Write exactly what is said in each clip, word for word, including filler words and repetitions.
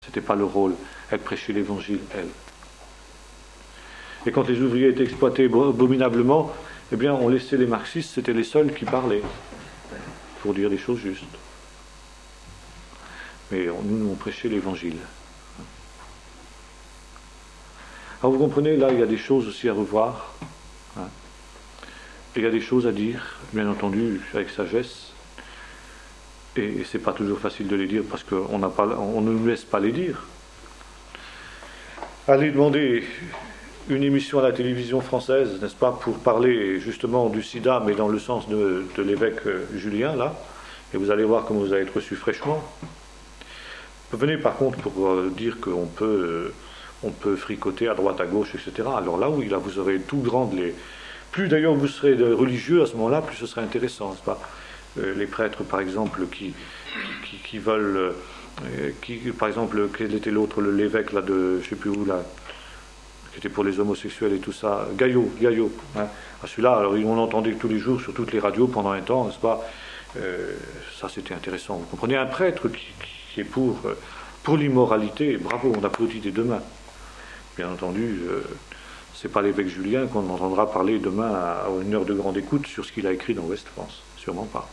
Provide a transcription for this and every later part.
C'était pas le rôle, elle prêchait l'évangile, elle. Et quand les ouvriers étaient exploités abominablement, eh bien, on laissait les marxistes, c'était les seuls qui parlaient, pour dire des choses justes. Mais nous, on prêchait l'évangile. Alors vous comprenez, là, il y a des choses aussi à revoir. Hein. Et il y a des choses à dire, bien entendu, avec sagesse. Et, et c'est pas toujours facile de les dire parce qu'on n'a pas, on ne nous laisse pas les dire. Allez demander une émission à la télévision française, n'est-ce pas, pour parler justement du sida, mais dans le sens de, de l'évêque Julien, là, et vous allez voir comment vous allez être reçus fraîchement. Venez par contre pour euh, dire qu'on peut, euh, on peut fricoter à droite, à gauche, et cetera. Alors là, oui, là, vous aurez tout grand les... Plus d'ailleurs vous serez religieux à ce moment-là, plus ce sera intéressant, n'est-ce pas? euh, Les prêtres, par exemple, qui, qui, qui veulent... Euh, qui, par exemple, quel était l'autre, l'évêque, là, de... je ne sais plus où, là, qui était pour les homosexuels et tout ça, Gaillot, Gaillot. Hein. À celui-là, alors on l'entendait tous les jours sur toutes les radios pendant un temps, n'est-ce pas? euh, Ça, c'était intéressant. Vous comprenez, un prêtre qui, qui est pour, pour l'immoralité, bravo, on applaudit des deux mains. Bien entendu, euh, c'est pas l'évêque Julien qu'on entendra parler demain à, à une heure de grande écoute sur ce qu'il a écrit dans Ouest France. Sûrement pas.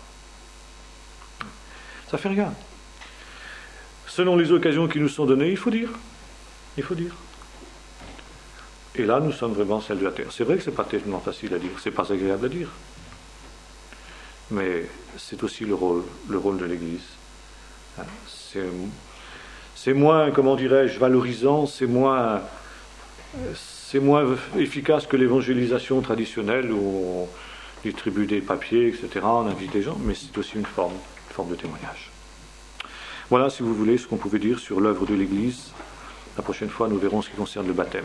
Ça fait rien. Selon les occasions qui nous sont données, il faut dire. Il faut dire. Et là, nous sommes vraiment celles de la terre. C'est vrai que c'est pas tellement facile à dire, c'est pas agréable à dire. Mais c'est aussi le rôle, le rôle de l'Église. Hein, c'est, c'est moins, comment dirais-je, valorisant, c'est moins, c'est moins efficace que l'évangélisation traditionnelle où on distribue des papiers, et cetera, on invite des gens, mais c'est aussi une forme, une forme de témoignage. Voilà, si vous voulez, ce qu'on pouvait dire sur l'œuvre de l'Église. La prochaine fois, nous verrons ce qui concerne le baptême.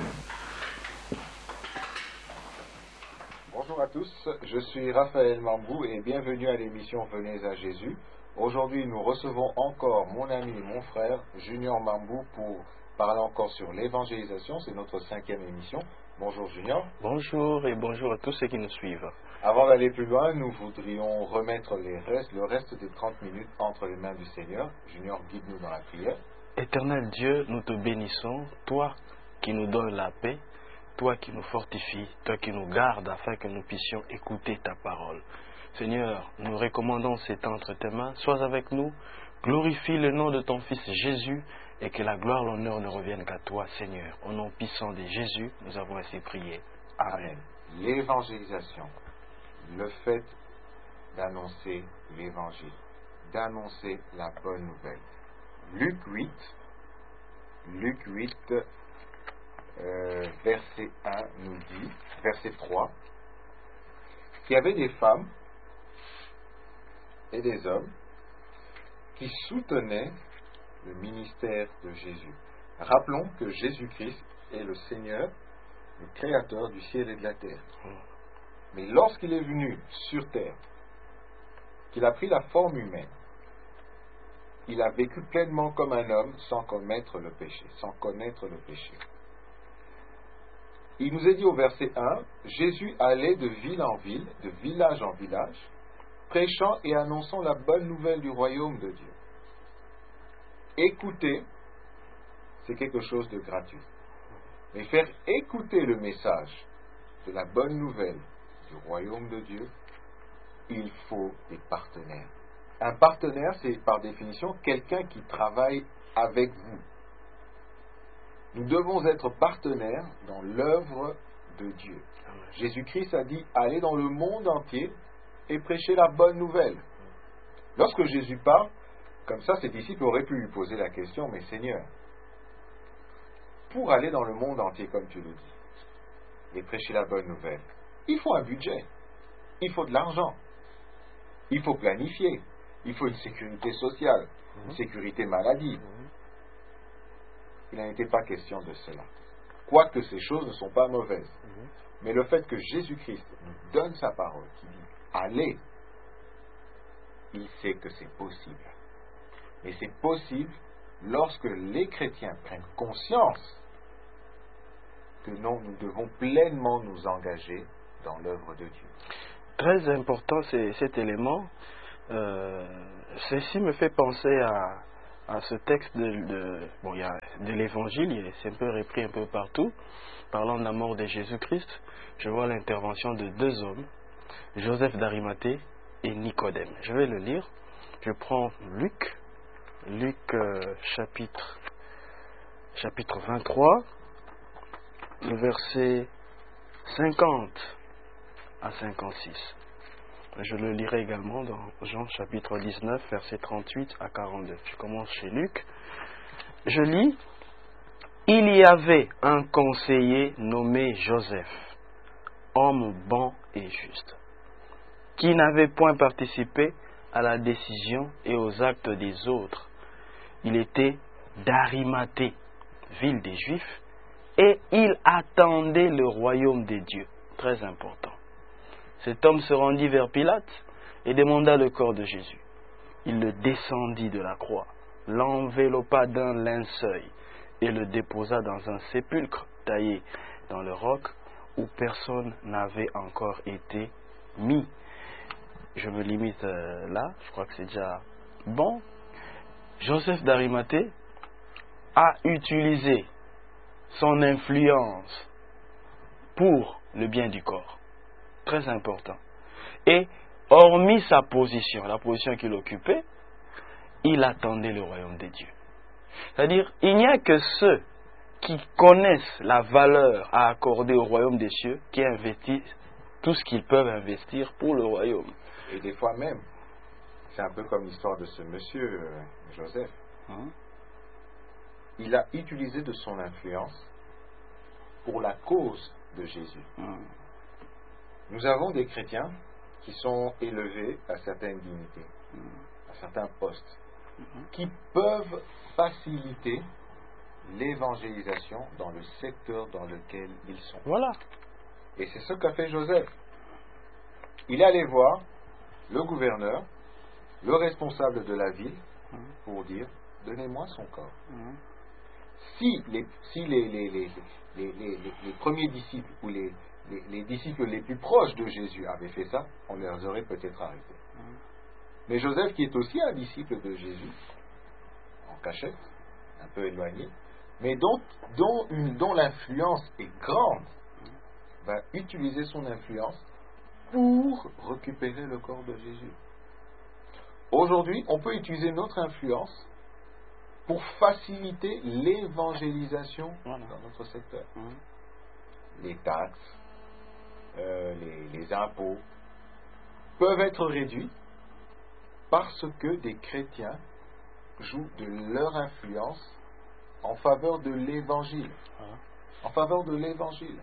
Bonjour à tous, je suis Raphaël Mambou et bienvenue à l'émission Venez à Jésus. Aujourd'hui, nous recevons encore mon ami et mon frère Junior Mambou pour parler encore sur l'évangélisation. C'est notre cinquième émission. Bonjour Junior. Bonjour et bonjour à tous ceux qui nous suivent. Avant d'aller plus loin, nous voudrions remettre les restes, le reste des trente minutes entre les mains du Seigneur. Junior, guide-nous dans la prière. Éternel Dieu, nous te bénissons, toi qui nous donnes la paix, toi qui nous fortifies, toi qui nous gardes afin que nous puissions écouter ta parole. Seigneur, nous recommandons ces temps entre tes mains, sois avec nous, glorifie le nom de ton Fils Jésus et que la gloire, l'honneur ne reviennent qu'à toi, Seigneur. Au nom puissant de Jésus, nous avons ainsi prié. Amen. L'évangélisation, le fait d'annoncer l'évangile, d'annoncer la bonne nouvelle. Luc huit, Luc huit, euh, verset un nous dit, verset trois, qu'il y avait des femmes et des hommes qui soutenaient le ministère de Jésus. Rappelons que Jésus-Christ est le Seigneur, le Créateur du ciel et de la terre. Mais lorsqu'il est venu sur terre, qu'il a pris la forme humaine, il a vécu pleinement comme un homme sans commettre le péché, sans connaître le péché. Il nous est dit au verset un, Jésus allait de ville en ville, de village en village, prêchant et annonçant la bonne nouvelle du royaume de Dieu. Écouter, c'est quelque chose de gratuit. Mais faire écouter le message de la bonne nouvelle du royaume de Dieu, il faut des partenaires. Un partenaire, c'est par définition quelqu'un qui travaille avec vous. Nous devons être partenaires dans l'œuvre de Dieu. Jésus-Christ a dit, allez dans le monde entier et prêchez la bonne nouvelle. Lorsque Jésus parle, comme ça, ses disciples auraient pu lui poser la question, mais Seigneur, pour aller dans le monde entier, comme tu le dis, et prêcher la bonne nouvelle, il faut un budget, il faut de l'argent, il faut planifier, il faut une sécurité sociale, une sécurité maladie. Il n'en était pas question de cela. Quoique ces choses ne sont pas mauvaises. Mais le fait que Jésus-Christ nous donne sa parole, qui dit « Allez », il sait que c'est possible. Et c'est possible lorsque les chrétiens prennent conscience que non, nous devons pleinement nous engager dans l'œuvre de Dieu. Très important, c'est cet élément. Euh, ceci me fait penser à, à ce texte de, de, bon, il y a de l'évangile, c'est un peu repris un peu partout, parlant de la mort de Jésus-Christ, je vois l'intervention de deux hommes, Joseph d'Arimathée et Nicodème. Je vais le lire. Je prends Luc, Luc euh, chapitre, chapitre vingt-trois, le verset cinquante à cinquante-six. Je le lirai également dans Jean chapitre dix-neuf, verset trente-huit à quarante-deux. Je commence chez Luc. Je lis. Il y avait un conseiller nommé Joseph, homme bon et juste, qui n'avait point participé à la décision et aux actes des autres. Il était d'Arimathée, ville des Juifs, et il attendait le royaume des dieux. Très important. Cet homme se rendit vers Pilate et demanda le corps de Jésus. Il le descendit de la croix, l'enveloppa d'un linceul et le déposa dans un sépulcre taillé dans le roc où personne n'avait encore été mis. Je me limite euh, là, je crois que c'est déjà bon. Joseph d'Arimathée a utilisé son influence pour le bien du corps. Très important. Et hormis sa position, la position qu'il occupait, il attendait le royaume des dieux. C'est-à-dire, il n'y a que ceux qui connaissent la valeur à accorder au royaume des cieux qui investissent tout ce qu'ils peuvent investir pour le royaume. Et des fois même, c'est un peu comme l'histoire de ce monsieur, euh, Joseph. Hein? Il a utilisé de son influence pour la cause de Jésus. Hein? Nous avons des chrétiens qui sont élevés à certaines dignités, à certains postes, qui peuvent faciliter l'évangélisation dans le secteur dans lequel ils sont. Voilà. Et c'est ce qu'a fait Joseph. Il est allé voir le gouverneur, le responsable de la ville, pour dire, donnez-moi son corps. Si les, si les, les, les, les, les, les, les premiers disciples ou les Les, les disciples les plus proches de Jésus avaient fait ça, on les aurait peut-être arrêtés. Mmh. Mais Joseph, qui est aussi un disciple de Jésus, en cachette, un peu éloigné, mais dont, dont, une, dont l'influence est grande, mmh. va utiliser son influence pour récupérer le corps de Jésus. Aujourd'hui, on peut utiliser notre influence pour faciliter l'évangélisation voilà. dans notre secteur. Mmh. Les taxes, Euh, les, les impôts peuvent être réduits parce que des chrétiens jouent de leur influence en faveur de l'évangile. En faveur de l'évangile.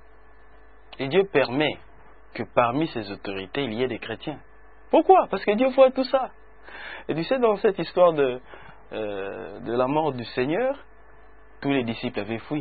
Et Dieu permet que parmi ces autorités, il y ait des chrétiens. Pourquoi? Parce que Dieu voit tout ça. Et tu sais, dans cette histoire de, euh, de la mort du Seigneur, tous les disciples avaient fui.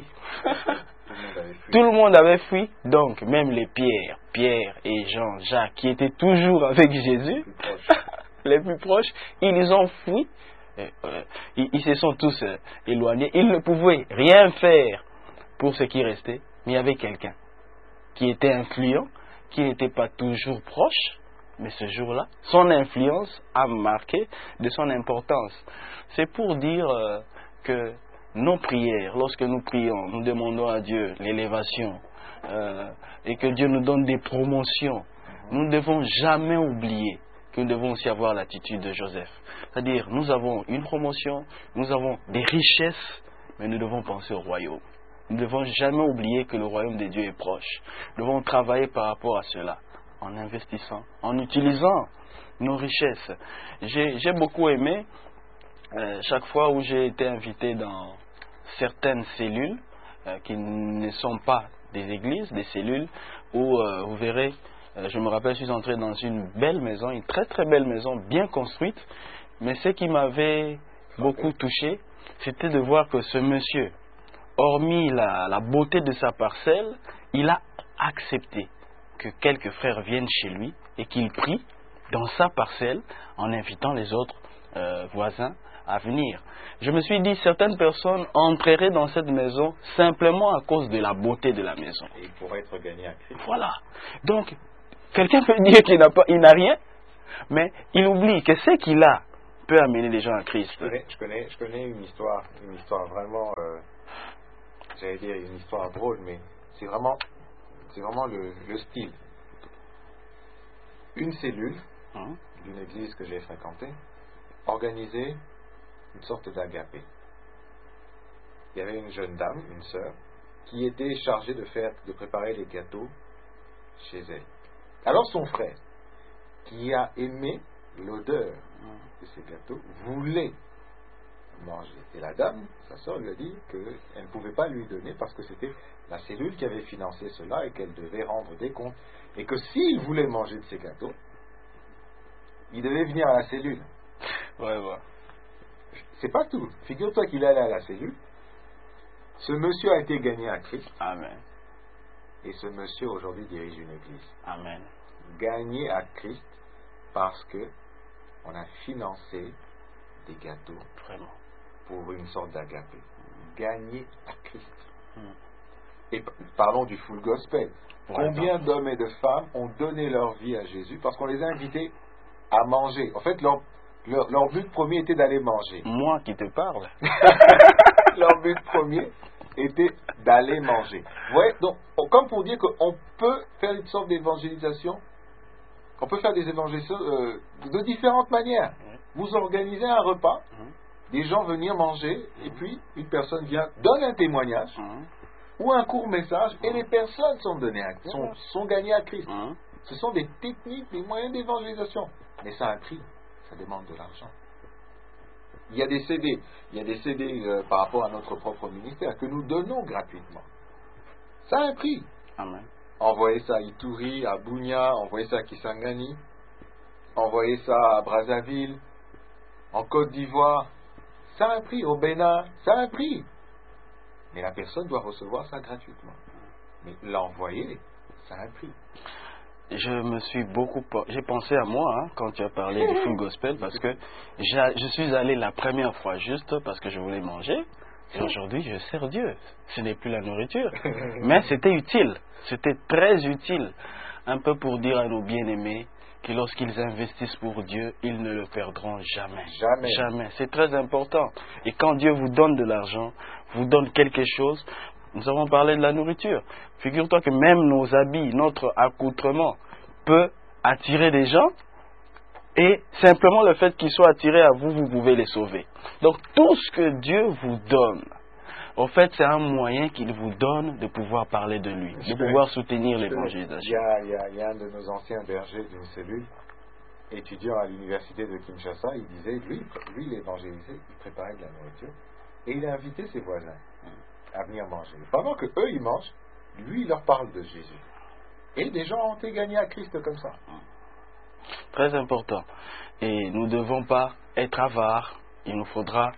Tout le monde avait fui, donc même les Pierre, Pierre et Jean, Jacques, qui étaient toujours avec Jésus, les plus proches, ils ont fui, euh, ils, ils se sont tous euh, éloignés, ils ne pouvaient rien faire pour ce qui restait, mais il y avait quelqu'un qui était influent, qui n'était pas toujours proche, mais ce jour-là, son influence a marqué de son importance. C'est pour dire euh, que nos prières, lorsque nous prions, nous demandons à Dieu l'élévation euh, et que Dieu nous donne des promotions. Nous ne devons jamais oublier que nous devons aussi avoir l'attitude de Joseph. C'est-à-dire, nous avons une promotion, nous avons des richesses, mais nous devons penser au royaume. Nous ne devons jamais oublier que le royaume de Dieu est proche. Nous devons travailler par rapport à cela, en investissant, en utilisant nos richesses. J'ai, j'ai beaucoup aimé euh, chaque fois où j'ai été invité dans certaines cellules euh, qui ne sont pas des églises, des cellules où euh, vous verrez, euh, je me rappelle, je suis entré dans une belle maison, une très très belle maison, bien construite, mais ce qui m'avait beaucoup touché, c'était de voir que ce monsieur, hormis la, la beauté de sa parcelle, il a accepté que quelques frères viennent chez lui et qu'il prie dans sa parcelle en invitant les autres euh, voisins à venir. Je me suis dit, certaines personnes entreraient dans cette maison simplement à cause de la beauté de la maison. Et il pourrait être gagné à Christ. Voilà. Donc, quelqu'un peut dire qu'il n'a pas, il n'a rien, mais il oublie que ce qu'il a peut amener les gens à Christ. Je connais, je connais, je connais une histoire, une histoire vraiment, euh, j'allais dire une histoire drôle, mais c'est vraiment, c'est vraiment le, le style. Une cellule Hein? d'une église que j'ai fréquentée organisait une sorte d'agapé. Il y avait une jeune dame, une sœur, qui était chargée de faire, de préparer les gâteaux chez elle. Alors son frère, qui a aimé l'odeur de ces gâteaux, voulait manger. Et la dame, sa sœur, lui a dit qu'elle ne pouvait pas lui donner parce que c'était la cellule qui avait financé cela et qu'elle devait rendre des comptes. Et que s'il voulait manger de ces gâteaux, il devait venir à la cellule. Ouais, ouais. C'est pas tout. Figure-toi qu'il allait à la cellule. Ce monsieur a été gagné à Christ. Amen. Et ce monsieur aujourd'hui dirige une église. Amen. Gagné à Christ parce que on a financé des gâteaux Vraiment. pour une sorte d'agapé. Gagné à Christ. Mm. Et p- parlons du full gospel. Pour Combien exemple. d'hommes et de femmes ont donné leur vie à Jésus parce qu'on les a invités à manger. En fait, leur, leur, leur but premier était d'aller manger. Moi qui te parle. Leur but premier était d'aller manger. Vous voyez, donc, on- comme pour dire qu'on peut faire une sorte d'évangélisation, on peut faire des évangélisations euh, de différentes manières. Vous organisez un repas, Mhm. des gens venir manger, et puis une personne vient, donne un témoignage, Hein? ou un court message, et les personnes sont, données à- sont, sont gagnées à Christ. Hein? Ce sont des techniques, des moyens d'évangélisation. Mais ça a un prix, ça demande de l'argent. Il y a des C D, il y a des C D euh, par rapport à notre propre ministère que nous donnons gratuitement. Ça a un prix. Amen. Envoyer ça à Ituri, à Bunia, envoyer ça à Kisangani, envoyer ça à Brazzaville, en Côte d'Ivoire, ça a un prix. Au Bénin, ça a un prix. Mais la personne doit recevoir ça gratuitement. Mais l'envoyer, ça a un prix. Je me suis beaucoup... po- J'ai pensé à moi hein, quand tu as parlé du full gospel parce que j'ai- je suis allé la première fois juste parce que je voulais manger. Et aujourd'hui, je sers Dieu. Ce n'est plus la nourriture. Mais c'était utile. C'était très utile. Un peu pour dire à nos bien-aimés que lorsqu'ils investissent pour Dieu, ils ne le perdront jamais. Jamais. Jamais. C'est très important. Et quand Dieu vous donne de l'argent, vous donne quelque chose, nous avons parlé de la nourriture. Figure-toi que même nos habits, notre accoutrement peut attirer des gens. Et simplement le fait qu'ils soient attirés à vous, vous pouvez les sauver. Donc tout ce que Dieu vous donne, en fait, c'est un moyen qu'il vous donne de pouvoir parler de lui, de pouvoir soutenir Il l'évangélisation. y a, il y a- il y a un de nos anciens bergers d'une cellule, étudiant à l'université de Kinshasa, il disait, lui, lui il évangélisait, il préparait de la nourriture, et il a invité ses voisins à venir manger. Pendant que eux, ils mangent, lui, il leur parle de Jésus. Et des gens ont été gagnés à Christ comme ça. Très important. Et nous ne devons pas être avares. Il nous faudra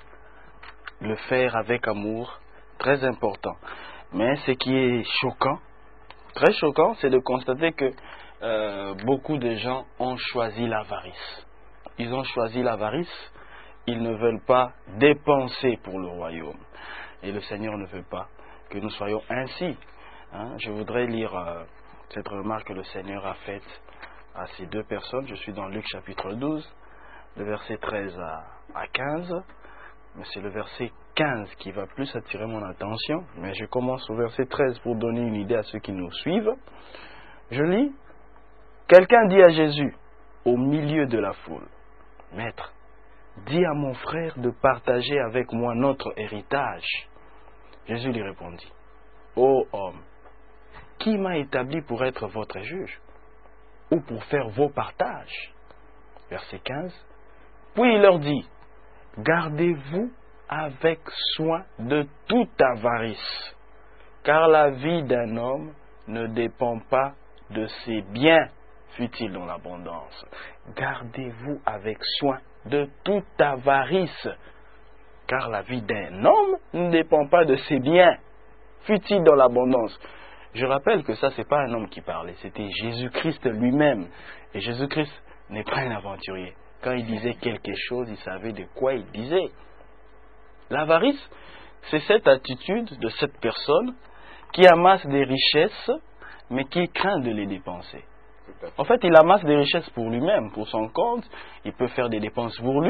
le faire avec amour. Très important. Mais ce qui est choquant, très choquant, c'est de constater que euh, beaucoup de gens ont choisi l'avarice. Ils ont choisi l'avarice. Ils ne veulent pas dépenser pour le royaume. Et le Seigneur ne veut pas que nous soyons ainsi. Hein, je voudrais lire euh, cette remarque que le Seigneur a faite à ces deux personnes. Je suis dans Luc chapitre douze, le verset treize à, à quinze. Mais c'est le verset quinze qui va plus attirer mon attention. Mais je commence au verset treize pour donner une idée à ceux qui nous suivent. Je lis. Quelqu'un dit à Jésus, au milieu de la foule, « Maître, dis à mon frère de partager avec moi notre héritage. » Jésus lui répondit, « Ô homme, qui m'a établi pour être votre juge ou pour faire vos partages ?» Verset quinze. Puis il leur dit, « Gardez-vous avec soin de toute avarice, car la vie d'un homme ne dépend pas de ses biens, fut-il dans l'abondance. Gardez-vous avec soin de toute avarice, car la vie d'un homme ne dépend pas de ses biens, fut-il dans l'abondance. » Je rappelle que ça, ce n'est pas un homme qui parlait, c'était Jésus-Christ lui-même. Et Jésus-Christ n'est pas un aventurier. Quand il disait quelque chose, il savait de quoi il disait. L'avarice, c'est cette attitude de cette personne qui amasse des richesses, mais qui craint de les dépenser. En fait, il amasse des richesses pour lui-même, pour son compte. Il peut faire des dépenses pour lui,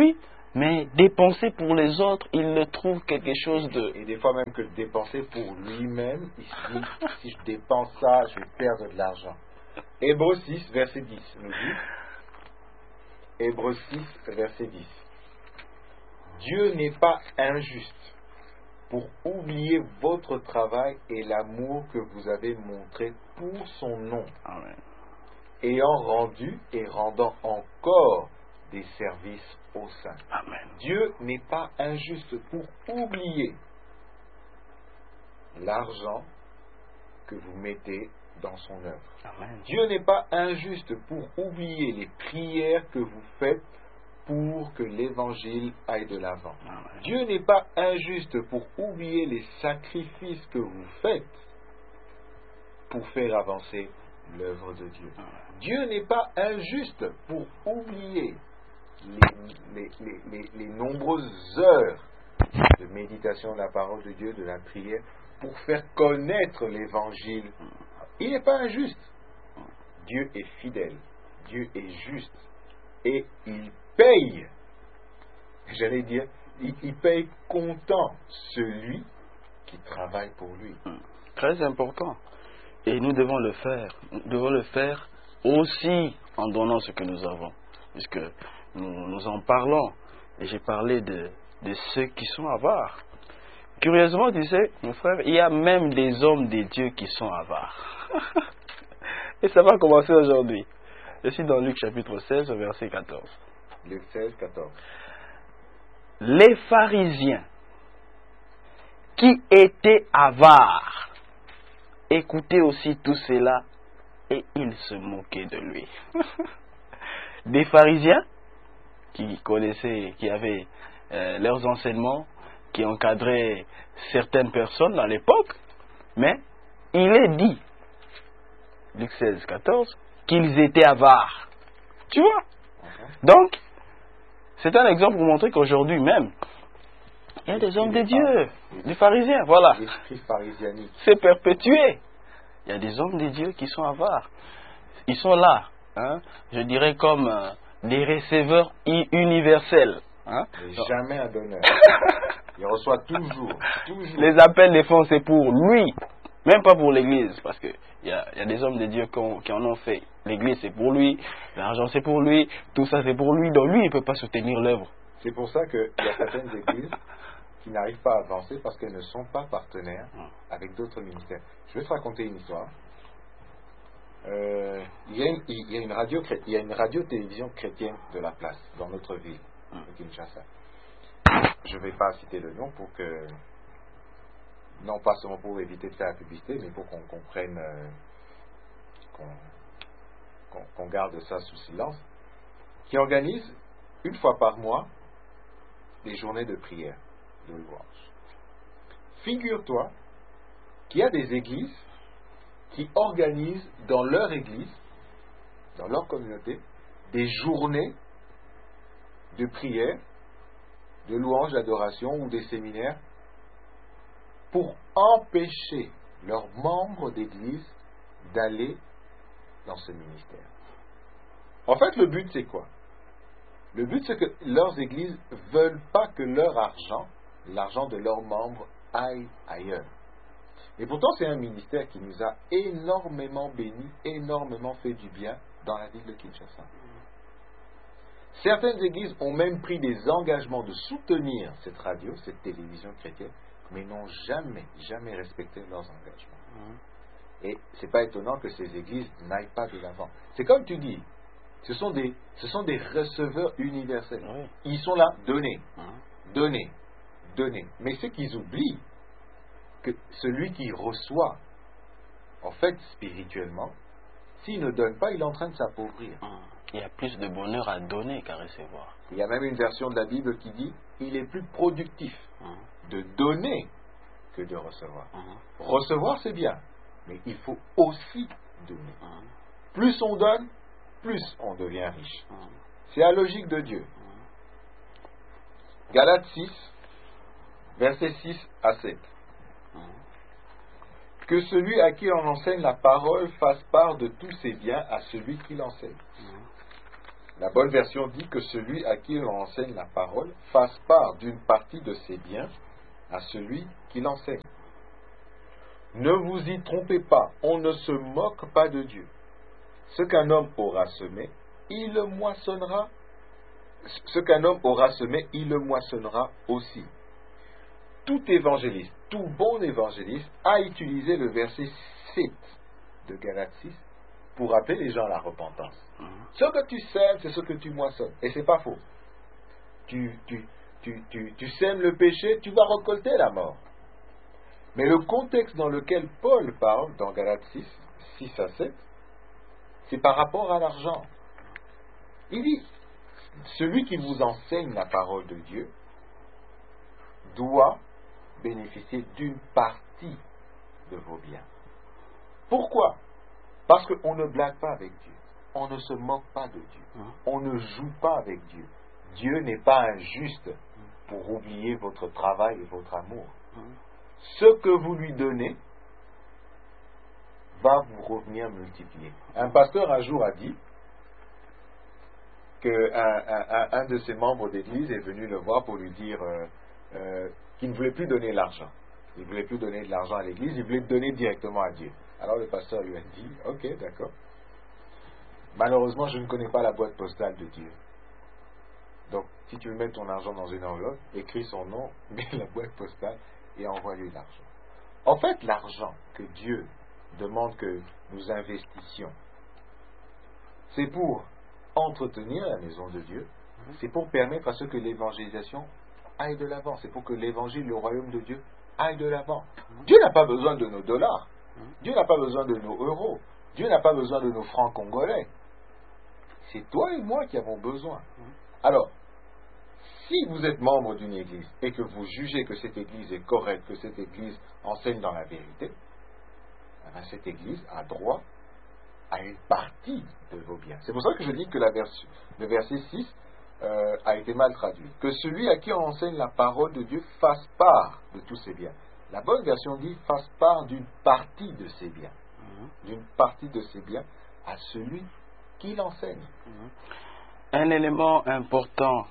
Mais dépenser pour les autres, il le trouve quelque chose de... Et des fois même que dépenser pour lui-même, il se dit, si je dépense ça, je vais perdre de l'argent. Hébreux six, verset dix, nous dit, Hébreux six, verset dix. Dieu n'est pas injuste pour oublier votre travail et l'amour que vous avez montré pour son nom, Amen. ayant rendu et rendant encore des services aux saints. Amen. Dieu n'est pas injuste pour oublier l'argent que vous mettez dans son œuvre. Amen. Dieu n'est pas injuste pour oublier les prières que vous faites pour que l'évangile aille de l'avant. Amen. Dieu n'est pas injuste pour oublier les sacrifices que vous faites pour faire avancer l'œuvre de Dieu. Amen. Dieu n'est pas injuste pour oublier les, les, les, les, les nombreuses heures de méditation de la parole de Dieu, de la prière, pour faire connaître l'évangile. Il n'est pas injuste. Dieu est fidèle. Dieu est juste. Et il paye, j'allais dire, il, il paye content celui qui travaille pour lui. Très important. Et nous devons le faire. Nous devons le faire aussi en donnant ce que nous avons. Puisque nous, nous en parlons. Et j'ai parlé de, de ceux qui sont avares. Curieusement, tu sais, mon frère, il y a même des hommes des dieux qui sont avares. Et ça va commencer aujourd'hui. Je suis dans Luc chapitre seize, verset quatorze. Luc seize, quatorze. Les pharisiens qui étaient avares écoutaient aussi tout cela et ils se moquaient de lui. Des pharisiens qui connaissaient, qui avaient euh, leurs enseignements, qui encadraient certaines personnes dans l'époque, mais il est dit, Luc seize, quatorze, qu'ils étaient avares. Tu vois? Donc, c'est un exemple pour montrer qu'aujourd'hui même, il y a des hommes de Dieu, des pharisiens, voilà. L'esprit pharisianique. C'est perpétué. Il y a des hommes de Dieu qui sont avares. Ils sont là, hein, je dirais comme euh, des receveurs universels. Hein. Mais jamais un donneur. Il reçoit toujours, toujours. Les appels des fonds, c'est pour lui, même pas pour l'église, parce que il y a, y a des hommes de Dieu qui, ont, qui en ont fait. L'église, c'est pour lui, l'argent, c'est pour lui, tout ça, c'est pour lui, donc lui, il ne peut pas soutenir l'œuvre. C'est pour ça qu'il y a certaines églises qui n'arrivent pas à avancer parce qu'elles ne sont pas partenaires avec d'autres ministères. Je vais te raconter une histoire. Euh, il, y a une, il y a une radio, il y a une radio-télévision chrétienne de la place dans notre ville, au Kinshasa. Je ne vais pas citer le nom pour que, non pas seulement pour éviter de faire la publicité, mais pour qu'on comprenne, euh, qu'on qu'on qu'on garde ça sous silence, qui organise une fois par mois des journées de prière, de louange. Figure-toi qu'il y a des églises qui organisent dans leur église, dans leur communauté, des journées de prière, de louange, d'adoration ou des séminaires pour empêcher leurs membres d'église d'aller dans ce ministère. En fait, le but, c'est quoi? Le but, c'est que leurs églises ne veulent pas que leur argent, l'argent de leurs membres, aille ailleurs. Et pourtant, c'est un ministère qui nous a énormément bénis, énormément fait du bien dans la ville de Kinshasa. Certaines églises ont même pris des engagements de soutenir cette radio, cette télévision chrétienne, mais n'ont jamais, jamais respecté leurs engagements. Et ce n'est pas étonnant que ces églises n'aillent pas de l'avant. C'est comme tu dis, ce sont des, ce sont des receveurs universels. Oui. Ils sont là, donnez, Hein? donnez, donnez. Mais ce qu'ils oublient, que celui qui reçoit, en fait, spirituellement, s'il ne donne pas, il est en train de s'appauvrir. Hein. Il y a plus de bonheur à donner qu'à recevoir. Il y a même une version de la Bible qui dit il est plus productif Hein? de donner que de recevoir. Hein? Recevoir, c'est bien, mais il faut aussi donner. Hein? Plus on donne, plus on devient riche. Hein? C'est la logique de Dieu. Galates six, versets six à sept. Hein? Que celui à qui on enseigne la parole fasse part de tous ses biens à celui qui l'enseigne. Hein? La bonne version dit que celui à qui l'on enseigne la parole fasse part d'une partie de ses biens à celui qui l'enseigne. Ne vous y trompez pas, on ne se moque pas de Dieu. Ce qu'un homme aura semé, il le moissonnera. Ce qu'un homme aura semé, il le moissonnera aussi. Tout évangéliste, tout bon évangéliste a utilisé le verset sept de Galates six pour appeler les gens à la repentance. Mmh. Ce que tu sèmes, c'est ce que tu moissonnes. Et c'est pas faux. Tu, tu, tu, tu, tu sèmes le péché, tu vas récolter la mort. Mais le contexte dans lequel Paul parle, dans Galates six, six à sept, c'est par rapport à l'argent. Il dit, celui qui vous enseigne la parole de Dieu doit bénéficier d'une partie de vos biens. Pourquoi? Parce qu'on ne blague pas avec Dieu. On ne se moque pas de Dieu. On ne joue pas avec Dieu. Dieu n'est pas injuste pour oublier votre travail et votre amour. Ce que vous lui donnez va vous revenir multiplié. Un pasteur un jour a dit qu'un un, un, un de ses membres d'église est venu le voir pour lui dire euh, euh, qu'il ne voulait plus donner l'argent. Il ne voulait plus donner de l'argent à l'église, il voulait donner directement à Dieu. Alors le pasteur lui a dit, ok, d'accord. Malheureusement, je ne connais pas la boîte postale de Dieu. Donc, si tu veux mettre ton argent dans une enveloppe, écris son nom, mets la boîte postale et envoie-lui l'argent. En fait, l'argent que Dieu demande que nous investissions, c'est pour entretenir la maison de Dieu, c'est pour permettre à ce que l'évangélisation aille de l'avant, c'est pour que l'évangile, le royaume de Dieu, aille de l'avant. Dieu n'a pas besoin de nos dollars, Dieu n'a pas besoin de nos euros, Dieu n'a pas besoin de nos francs congolais. C'est toi et moi qui avons besoin. Alors, si vous êtes membre d'une église et que vous jugez que cette église est correcte, que cette église enseigne dans la vérité, eh bien cette église a droit à une partie de vos biens. C'est pour ça que je dis que la version, le verset six euh, a été mal traduit. Que celui à qui on enseigne la parole de Dieu fasse part de tous ses biens. La bonne version dit fasse part d'une partie de ses biens. Mmh. D'une partie de ses biens à celui qui l'enseigne. Mmh. Un élément important,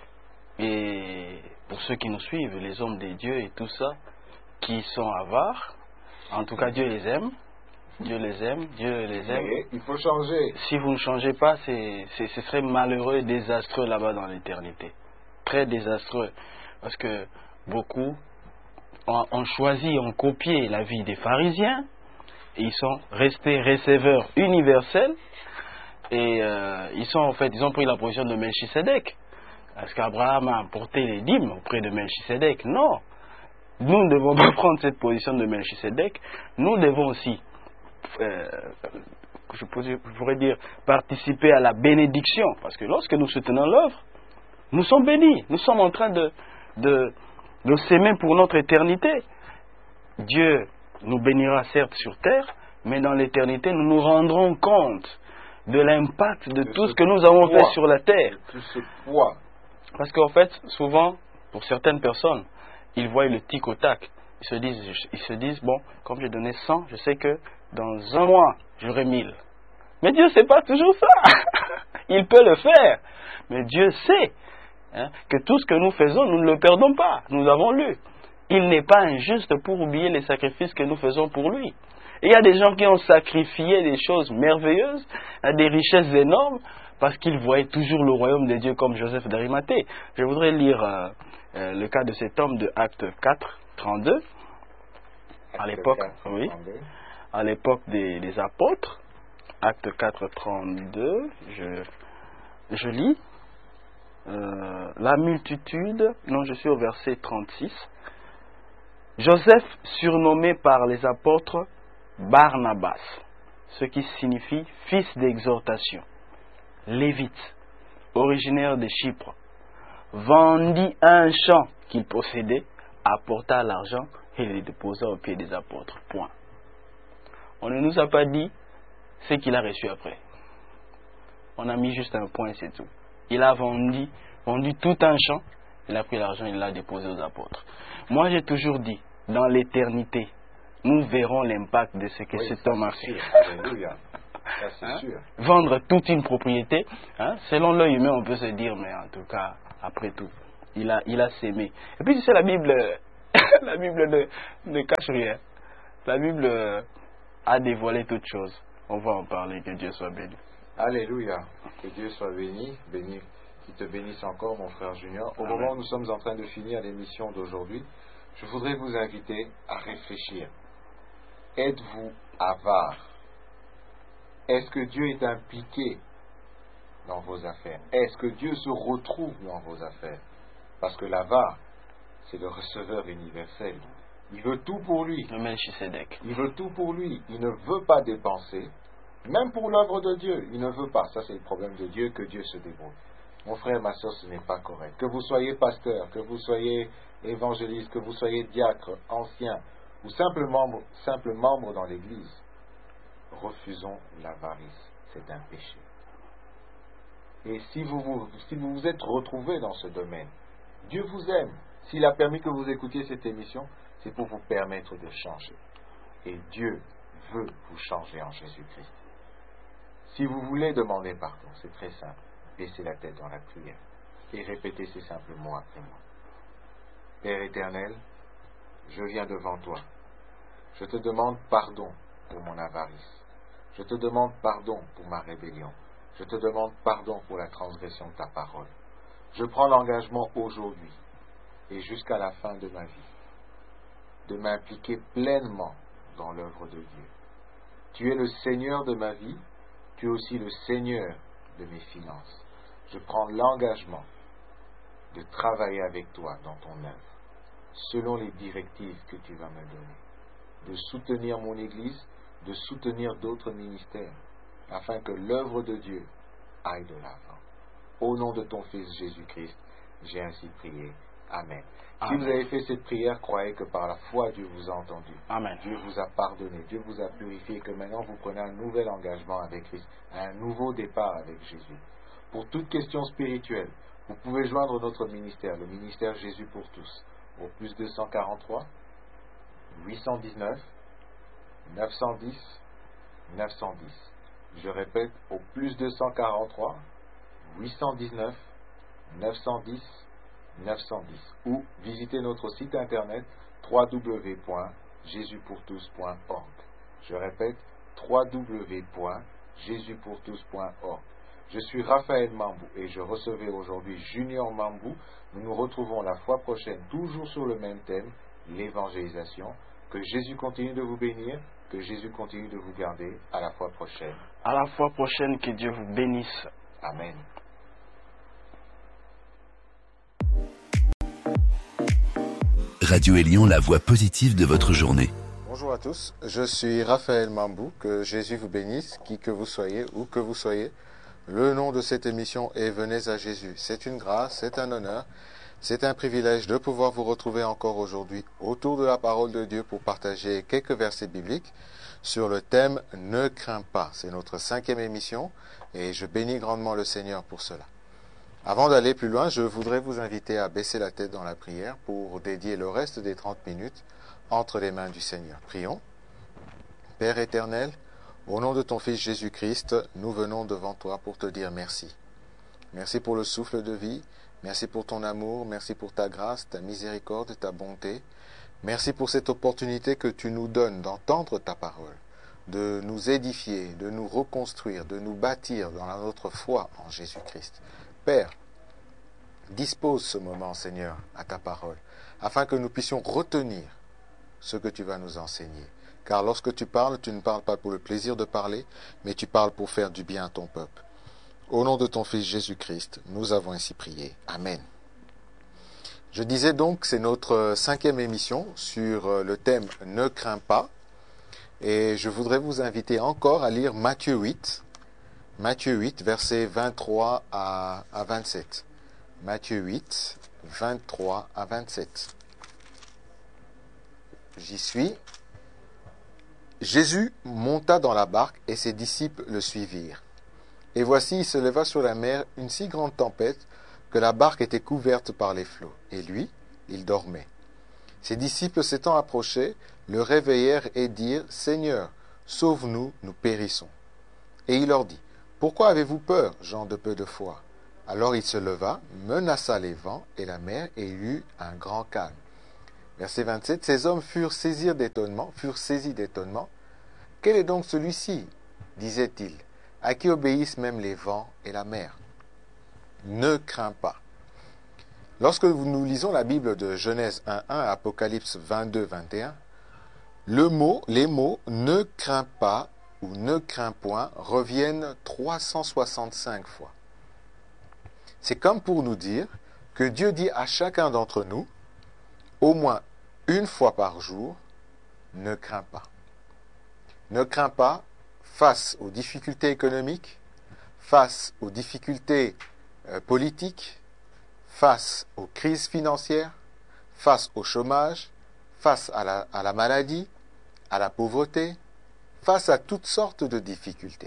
et pour ceux qui nous suivent, les hommes des dieux et tout ça, qui sont avares, en tout cas Dieu les aime, Dieu les aime, Dieu les aime. Mais il faut changer. Si vous ne changez pas, c'est, c'est, ce serait malheureux et désastreux là-bas dans l'éternité. Très désastreux. Parce que beaucoup ont, ont choisi, ont copié la vie des pharisiens, et ils sont restés receveurs universels, et euh, ils sont en fait, ils ont pris la position de Melchisédek. Est-ce qu'Abraham a apporté les dîmes auprès de Melchisédek? Non. Nous ne devons pas prendre cette position de Melchisédek. Nous devons aussi, euh, je pourrais dire, participer à la bénédiction. Parce que lorsque nous soutenons l'œuvre, nous sommes bénis. Nous sommes en train de, de, de s'aimer pour notre éternité. Dieu nous bénira certes sur terre, mais dans l'éternité, nous nous rendrons compte de l'impact de, de tout ce que nous avons poids, fait sur la terre. De ce poids. Parce qu'en fait, souvent, pour certaines personnes, ils voient le tic au tac. Ils se disent, ils se disent, bon, comme j'ai donné cent, je sais que dans un mois, j'aurai mille. Mais Dieu, c'est pas toujours ça. Il peut le faire. Mais Dieu sait hein, que tout ce que nous faisons, nous ne le perdons pas. Nous avons lu. Il n'est pas injuste pour oublier les sacrifices que nous faisons pour lui. Et il y a des gens qui ont sacrifié des choses merveilleuses, des richesses énormes, parce qu'ils voyaient toujours le royaume de Dieu comme Joseph d'Arimathée. Je voudrais lire euh, euh, le cas de cet homme de Actes quatre, trente-deux. À l'époque, oui, à l'époque des, des apôtres. Actes quatre, trente-deux. Je, je lis. Euh, la multitude, non, je suis au verset trente-six. Joseph, surnommé par les apôtres Barnabas, ce qui signifie fils d'exhortation, lévite, originaire de Chypre, vendit un champ qu'il possédait, apporta l'argent et le déposa aux pieds des apôtres. Point. On ne nous a pas dit ce qu'il a reçu après. On a mis juste un point et c'est tout. Il a vendu, vendu tout un champ, il a pris l'argent et il l'a déposé aux apôtres. Moi j'ai toujours dit, dans l'éternité, nous verrons l'impact de ce que oui, cet homme a fait. Ça, c'est hein, sûr. vendre toute une propriété. Hein, selon l'œil humain, on peut se dire, mais en tout cas, après tout, il a, il a sémé. Et puis, tu sais, la Bible, la Bible ne, ne cache rien. La Bible a dévoilé toutes choses. On va en parler, que Dieu soit béni. Alléluia. Que Dieu soit béni. Béni, qu'il te bénisse encore, mon frère Junior. Au Amen. moment où nous sommes en train de finir l'émission d'aujourd'hui, je voudrais vous inviter à réfléchir. Êtes-vous avare? Est-ce que Dieu est impliqué dans vos affaires? Est-ce que Dieu se retrouve dans vos affaires? Parce que l'avare, c'est le receveur universel. Il veut tout pour lui. Le Melchisedec. Il veut tout pour lui. Il ne veut pas dépenser. Même pour l'œuvre de Dieu, il ne veut pas. Ça, c'est le problème de Dieu, que Dieu se débrouille. Mon frère, ma soeur, ce n'est pas correct. Que vous soyez pasteur, que vous soyez évangéliste, que vous soyez diacre, ancien, ou simple membre, simple membre dans l'Église, refusons l'avarice. C'est un péché. Et si vous vous, si vous vous êtes retrouvé dans ce domaine, Dieu vous aime. S'il a permis que vous écoutiez cette émission, c'est pour vous permettre de changer. Et Dieu veut vous changer en Jésus-Christ. Si vous voulez demander pardon, c'est très simple. Baissez la tête dans la prière et répétez ces simples mots après moi. Père éternel, je viens devant toi. Je te demande pardon pour mon avarice. Je te demande pardon pour ma rébellion. Je te demande pardon pour la transgression de ta parole. Je prends l'engagement aujourd'hui et jusqu'à la fin de ma vie de m'impliquer pleinement dans l'œuvre de Dieu. Tu es le Seigneur de ma vie, tu es aussi le Seigneur de mes finances. Je prends l'engagement de travailler avec toi dans ton œuvre, selon les directives que tu vas me donner, de soutenir mon Église, de soutenir d'autres ministères, afin que l'œuvre de Dieu aille de l'avant. Au nom de ton Fils Jésus-Christ, j'ai ainsi prié. Amen. Amen. Si vous avez fait cette prière, croyez que par la foi, Dieu vous a entendu. Amen. Dieu vous a pardonné, Dieu vous a purifié, que maintenant vous prenez un nouvel engagement avec Christ, un nouveau départ avec Jésus. Pour toute question spirituelle, vous pouvez joindre notre ministère, le ministère Jésus pour tous, au plus deux cent quarante-trois, huit cent dix-neuf, neuf cent dix, neuf cent dix. Je répète, au plus deux cent quarante-trois, huit cent dix-neuf, neuf cent dix, neuf cent dix, ou visitez notre site internet w w w point jésus pour tous point org. Je répète, w w w point jésus pour tous point org. Je suis Raphaël Mambou et je recevais aujourd'hui Junior Mambou. Nous nous retrouvons la fois prochaine, toujours sur le même thème, l'évangélisation. Que Jésus continue de vous bénir, que Jésus continue de vous garder. À la fois prochaine. À la fois prochaine, que Dieu vous bénisse. Amen. Radio Élion, la voix positive de votre journée. Bonjour à tous, je suis Raphaël Mambou, que Jésus vous bénisse, qui que vous soyez, où que vous soyez. Le nom de cette émission est Venez à Jésus. C'est une grâce, c'est un honneur, c'est un privilège de pouvoir vous retrouver encore aujourd'hui autour de la parole de Dieu pour partager quelques versets bibliques sur le thème « Ne crains pas ». C'est notre cinquième émission et je bénis grandement le Seigneur pour cela. Avant d'aller plus loin, je voudrais vous inviter à baisser la tête dans la prière pour dédier le reste des trente minutes entre les mains du Seigneur. Prions. Père éternel, au nom de ton Fils Jésus-Christ, nous venons devant toi pour te dire merci. Merci pour le souffle de vie, merci pour ton amour, merci pour ta grâce, ta miséricorde et ta bonté. Merci pour cette opportunité que tu nous donnes d'entendre ta parole, de nous édifier, de nous reconstruire, de nous bâtir dans notre foi en Jésus-Christ. Père, dispose ce moment, Seigneur, à ta parole, afin que nous puissions retenir ce que tu vas nous enseigner. Car lorsque tu parles, tu ne parles pas pour le plaisir de parler, mais tu parles pour faire du bien à ton peuple. Au nom de ton Fils Jésus-Christ, nous avons ainsi prié. Amen. Je disais donc, c'est notre cinquième émission sur le thème « Ne crains pas ». Et je voudrais vous inviter encore à lire Matthieu huit, Matthieu huit, versets vingt-trois à vingt-sept. Matthieu huit, vingt-trois à vingt-sept. J'y suis. Jésus monta dans la barque et ses disciples le suivirent. Et voici, il se leva sur la mer une si grande tempête que la barque était couverte par les flots. Et lui, il dormait. Ses disciples s'étant approchés, le réveillèrent et dirent « Seigneur, sauve-nous, nous périssons. » Et il leur dit, « Pourquoi avez-vous peur, gens de peu de foi ?» Alors il se leva, menaça les vents et la mer, et il eut un grand calme. Verset vingt-sept, « Ces hommes furent saisis d'étonnement, furent saisis d'étonnement. Quel est donc celui-ci, disait-il, à qui obéissent même les vents et la mer? Ne crains pas. » Lorsque nous lisons la Bible de Genèse un un, Apocalypse vingt-deux vingt et un, le mot, les mots « ne crains pas » ou « ne crains point » reviennent trois cent soixante-cinq fois. C'est comme pour nous dire que Dieu dit à chacun d'entre nous, au moins une fois par jour, « ne crains pas ». Ne crains pas face aux difficultés économiques, face aux difficultés euh, politiques, face aux crises financières, face au chômage, face à la, à la maladie, à la pauvreté, face à toutes sortes de difficultés.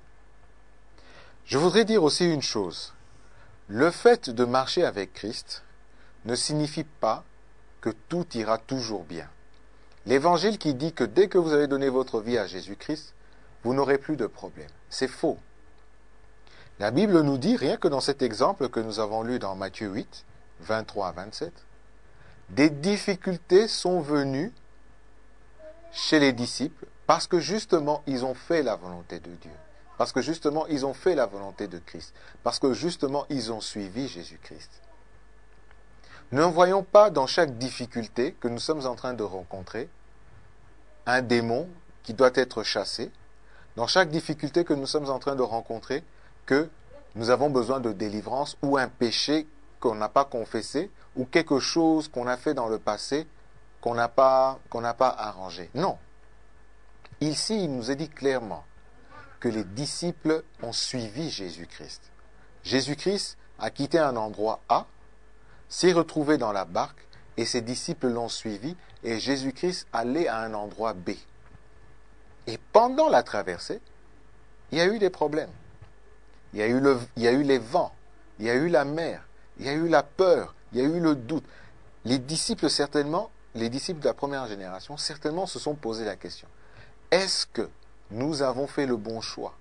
Je voudrais dire aussi une chose. Le fait de marcher avec Christ ne signifie pas que tout ira toujours bien. L'évangile qui dit que dès que vous avez donné votre vie à Jésus-Christ, vous n'aurez plus de problème. C'est faux. La Bible nous dit, rien que dans cet exemple que nous avons lu dans Matthieu huit, vingt-trois à vingt-sept, des difficultés sont venues chez les disciples parce que justement ils ont fait la volonté de Dieu, parce que justement ils ont fait la volonté de Christ, parce que justement ils ont suivi Jésus-Christ. Ne voyons pas dans chaque difficulté que nous sommes en train de rencontrer un démon qui doit être chassé, dans chaque difficulté que nous sommes en train de rencontrer que nous avons besoin de délivrance ou un péché qu'on n'a pas confessé ou quelque chose qu'on a fait dans le passé qu'on n'a pas, qu'on n'a pas arrangé. Non. Ici, il nous est dit clairement que les disciples ont suivi Jésus-Christ. Jésus-Christ a quitté un endroit A, s'est retrouvé dans la barque et ses disciples l'ont suivi et Jésus-Christ allait à un endroit B. Et pendant la traversée, il y a eu des problèmes. Il y a eu, le, il y a eu les vents, il y a eu la mer, il y a eu la peur, il y a eu le doute. Les disciples, certainement, les disciples de la première génération, certainement se sont posé la question. Est-ce que nous avons fait le bon choix?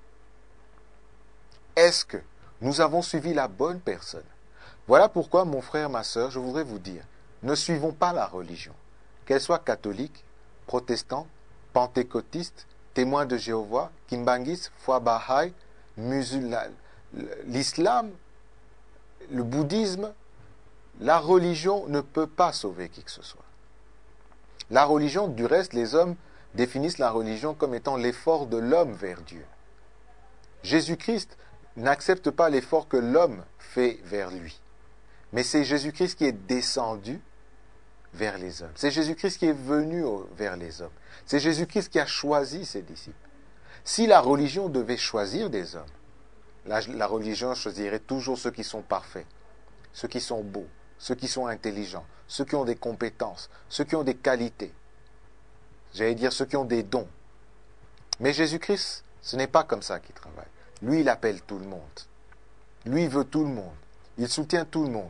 Est-ce que nous avons suivi la bonne personne? Voilà pourquoi, mon frère, ma sœur, je voudrais vous dire, ne suivons pas la religion, qu'elle soit catholique, protestante, pentecôtiste, témoin de Jéhovah, kimbangiste, foi Baha'i, musulman, l'islam, le bouddhisme, la religion ne peut pas sauver qui que ce soit. La religion, du reste, les hommes définissent la religion comme étant l'effort de l'homme vers Dieu. Jésus-Christ n'accepte pas l'effort que l'homme fait vers lui. Mais c'est Jésus-Christ qui est descendu vers les hommes. C'est Jésus-Christ qui est venu vers les hommes. C'est Jésus-Christ qui a choisi ses disciples. Si la religion devait choisir des hommes, la, la religion choisirait toujours ceux qui sont parfaits, ceux qui sont beaux, ceux qui sont intelligents, ceux qui ont des compétences, ceux qui ont des qualités. J'allais dire ceux qui ont des dons. Mais Jésus-Christ, ce n'est pas comme ça qu'il travaille. Lui, il appelle tout le monde. Lui, il veut tout le monde. Il soutient tout le monde.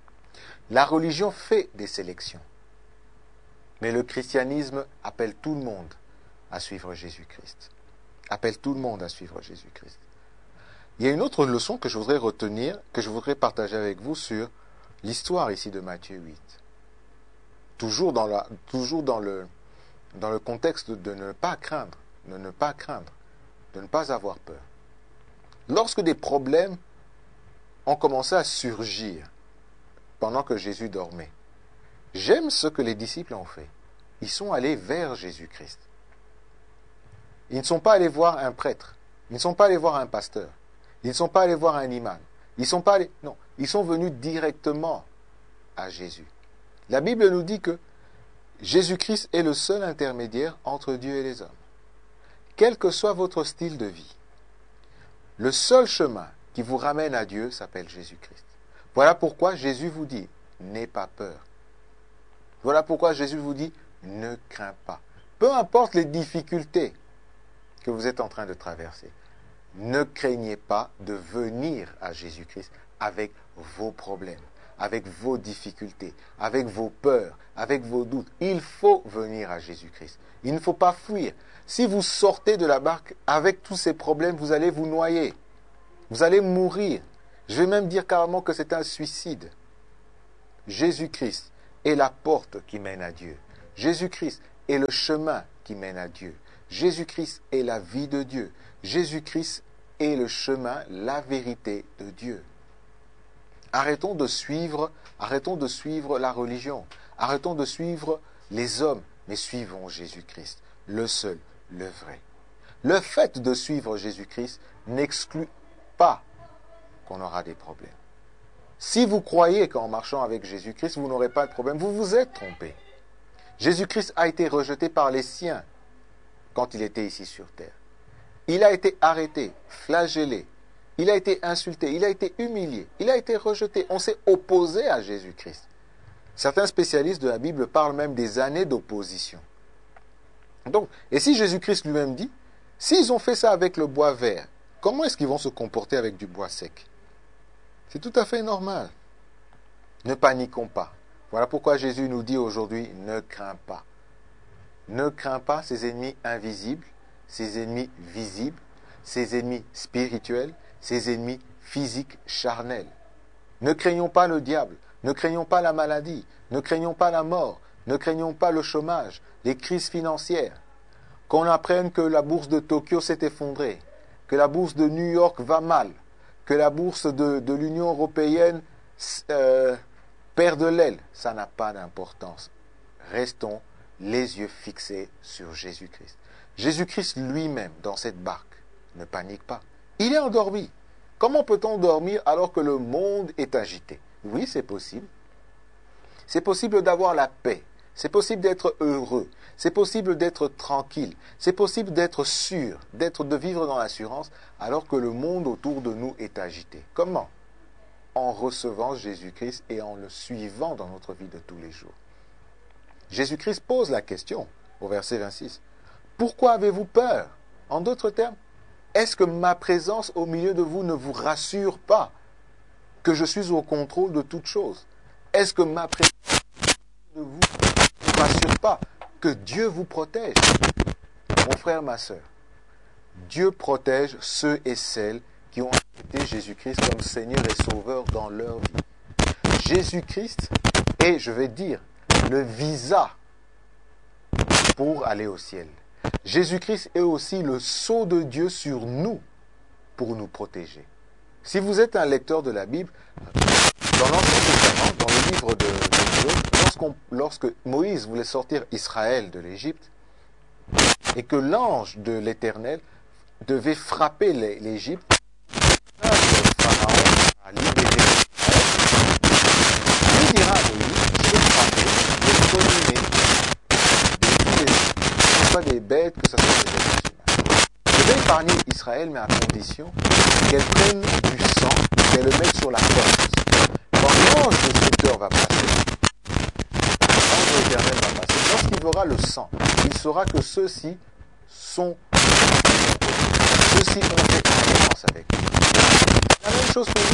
La religion fait des sélections. Mais le christianisme appelle tout le monde à suivre Jésus-Christ. Appelle tout le monde à suivre Jésus-Christ. Il y a une autre leçon que je voudrais retenir, que je voudrais partager avec vous sur l'histoire ici de Matthieu huit. Toujours dans, la, toujours dans, le, dans le contexte de ne pas craindre, de ne pas craindre, de ne pas avoir peur. Lorsque des problèmes ont commencé à surgir pendant que Jésus dormait, j'aime ce que les disciples ont fait. Ils sont allés vers Jésus-Christ. Ils ne sont pas allés voir un prêtre. Ils ne sont pas allés voir un pasteur. Ils ne sont pas allés voir un imam. Ils sont pas allés... Non, ils sont venus directement à Jésus. La Bible nous dit que Jésus-Christ est le seul intermédiaire entre Dieu et les hommes. Quel que soit votre style de vie, le seul chemin qui vous ramène à Dieu s'appelle Jésus-Christ. Voilà pourquoi Jésus vous dit, n'aie pas peur. Voilà pourquoi Jésus vous dit, ne crains pas. Peu importe les difficultés que vous êtes en train de traverser, ne craignez pas de venir à Jésus-Christ avec vos problèmes, avec vos difficultés, avec vos peurs, avec vos doutes, il faut venir à Jésus-Christ. Il ne faut pas fuir. Si vous sortez de la barque avec tous ces problèmes, vous allez vous noyer. Vous allez mourir. Je vais même dire carrément que c'est un suicide. Jésus-Christ est la porte qui mène à Dieu. Jésus-Christ est le chemin qui mène à Dieu. Jésus-Christ est la vie de Dieu. Jésus-Christ est le chemin, la vérité de Dieu. Arrêtons de suivre, arrêtons de suivre la religion. Arrêtons de suivre les hommes, mais suivons Jésus-Christ, le seul, le vrai. Le fait de suivre Jésus-Christ n'exclut pas qu'on aura des problèmes. Si vous croyez qu'en marchant avec Jésus-Christ, vous n'aurez pas de problème, vous vous êtes trompé. Jésus-Christ a été rejeté par les siens quand il était ici sur terre. Il a été arrêté, flagellé, il a été insulté, il a été humilié, il a été rejeté. On s'est opposé à Jésus-Christ. Certains spécialistes de la Bible parlent même des années d'opposition. Donc, et si Jésus-Christ lui-même dit, s'ils ont fait ça avec le bois vert, comment est-ce qu'ils vont se comporter avec du bois sec? C'est tout à fait normal. Ne paniquons pas. Voilà pourquoi Jésus nous dit aujourd'hui, ne crains pas. Ne crains pas ses ennemis invisibles, ses ennemis visibles, ses ennemis spirituels, ses ennemis physiques charnels. Ne craignons pas le diable, ne craignons pas la maladie, ne craignons pas la mort, ne craignons pas le chômage, les crises financières. Qu'on apprenne que la bourse de Tokyo s'est effondrée, que la bourse de New York va mal, que la bourse de, de l'Union européenne euh, perd de l'aile, ça n'a pas d'importance. Restons les yeux fixés sur Jésus-Christ. Jésus-Christ lui-même, dans cette barque, ne panique pas. Il est endormi. Comment peut-on dormir alors que le monde est agité? Oui, c'est possible. C'est possible d'avoir la paix. C'est possible d'être heureux. C'est possible d'être tranquille. C'est possible d'être sûr, d'être, de vivre dans l'assurance, alors que le monde autour de nous est agité. Comment? En recevant Jésus-Christ et en le suivant dans notre vie de tous les jours. Jésus-Christ pose la question au verset vingt-six. Pourquoi avez-vous peur? En d'autres termes, est-ce que ma présence au milieu de vous ne vous rassure pas que je suis au contrôle de toutes choses? Est-ce que ma présence de vous ne vous rassure pas que Dieu vous protège? Mon frère, ma sœur, Dieu protège ceux et celles qui ont accepté Jésus-Christ comme Seigneur et Sauveur dans leur vie. Jésus-Christ est, je vais dire, le visa pour aller au ciel. Jésus-Christ est aussi le sceau de Dieu sur nous pour nous protéger. Si vous êtes un lecteur de la Bible, dans l'Ancien Testament, dans le livre de, de lorsqu'on, lorsque Moïse voulait sortir Israël de l'Égypte, et que l'ange de l'Éternel devait frapper l'Égypte, le Pharaon a libéré Israël. Il dira à Moïse, je vais frapper les premiers-nés de tous les que ce soit des bêtes, que ce soit des êtres humains. Je vais épargner Israël, mais à condition qu'elle prenne du sang, qu'elle le mette sur la porte. Quand l'ange destructeur va passer, l'ange de l'Éternel va passer, lorsqu'il verra le sang, il saura que ceux-ci sont ceux-ci ont fait alliance avec lui. La même chose pour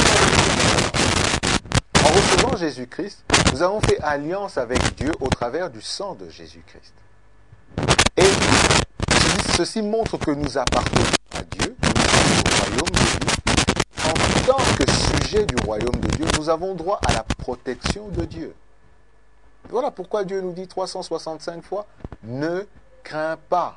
nous. En recevant Jésus-Christ, nous avons fait alliance avec Dieu au travers du sang de Jésus-Christ. Et ceci montre que nous appartenons à Dieu, au royaume de Dieu. En tant que sujet du royaume de Dieu, nous avons droit à la protection de Dieu. Voilà pourquoi Dieu nous dit trois cent soixante-cinq fois, ne crains pas.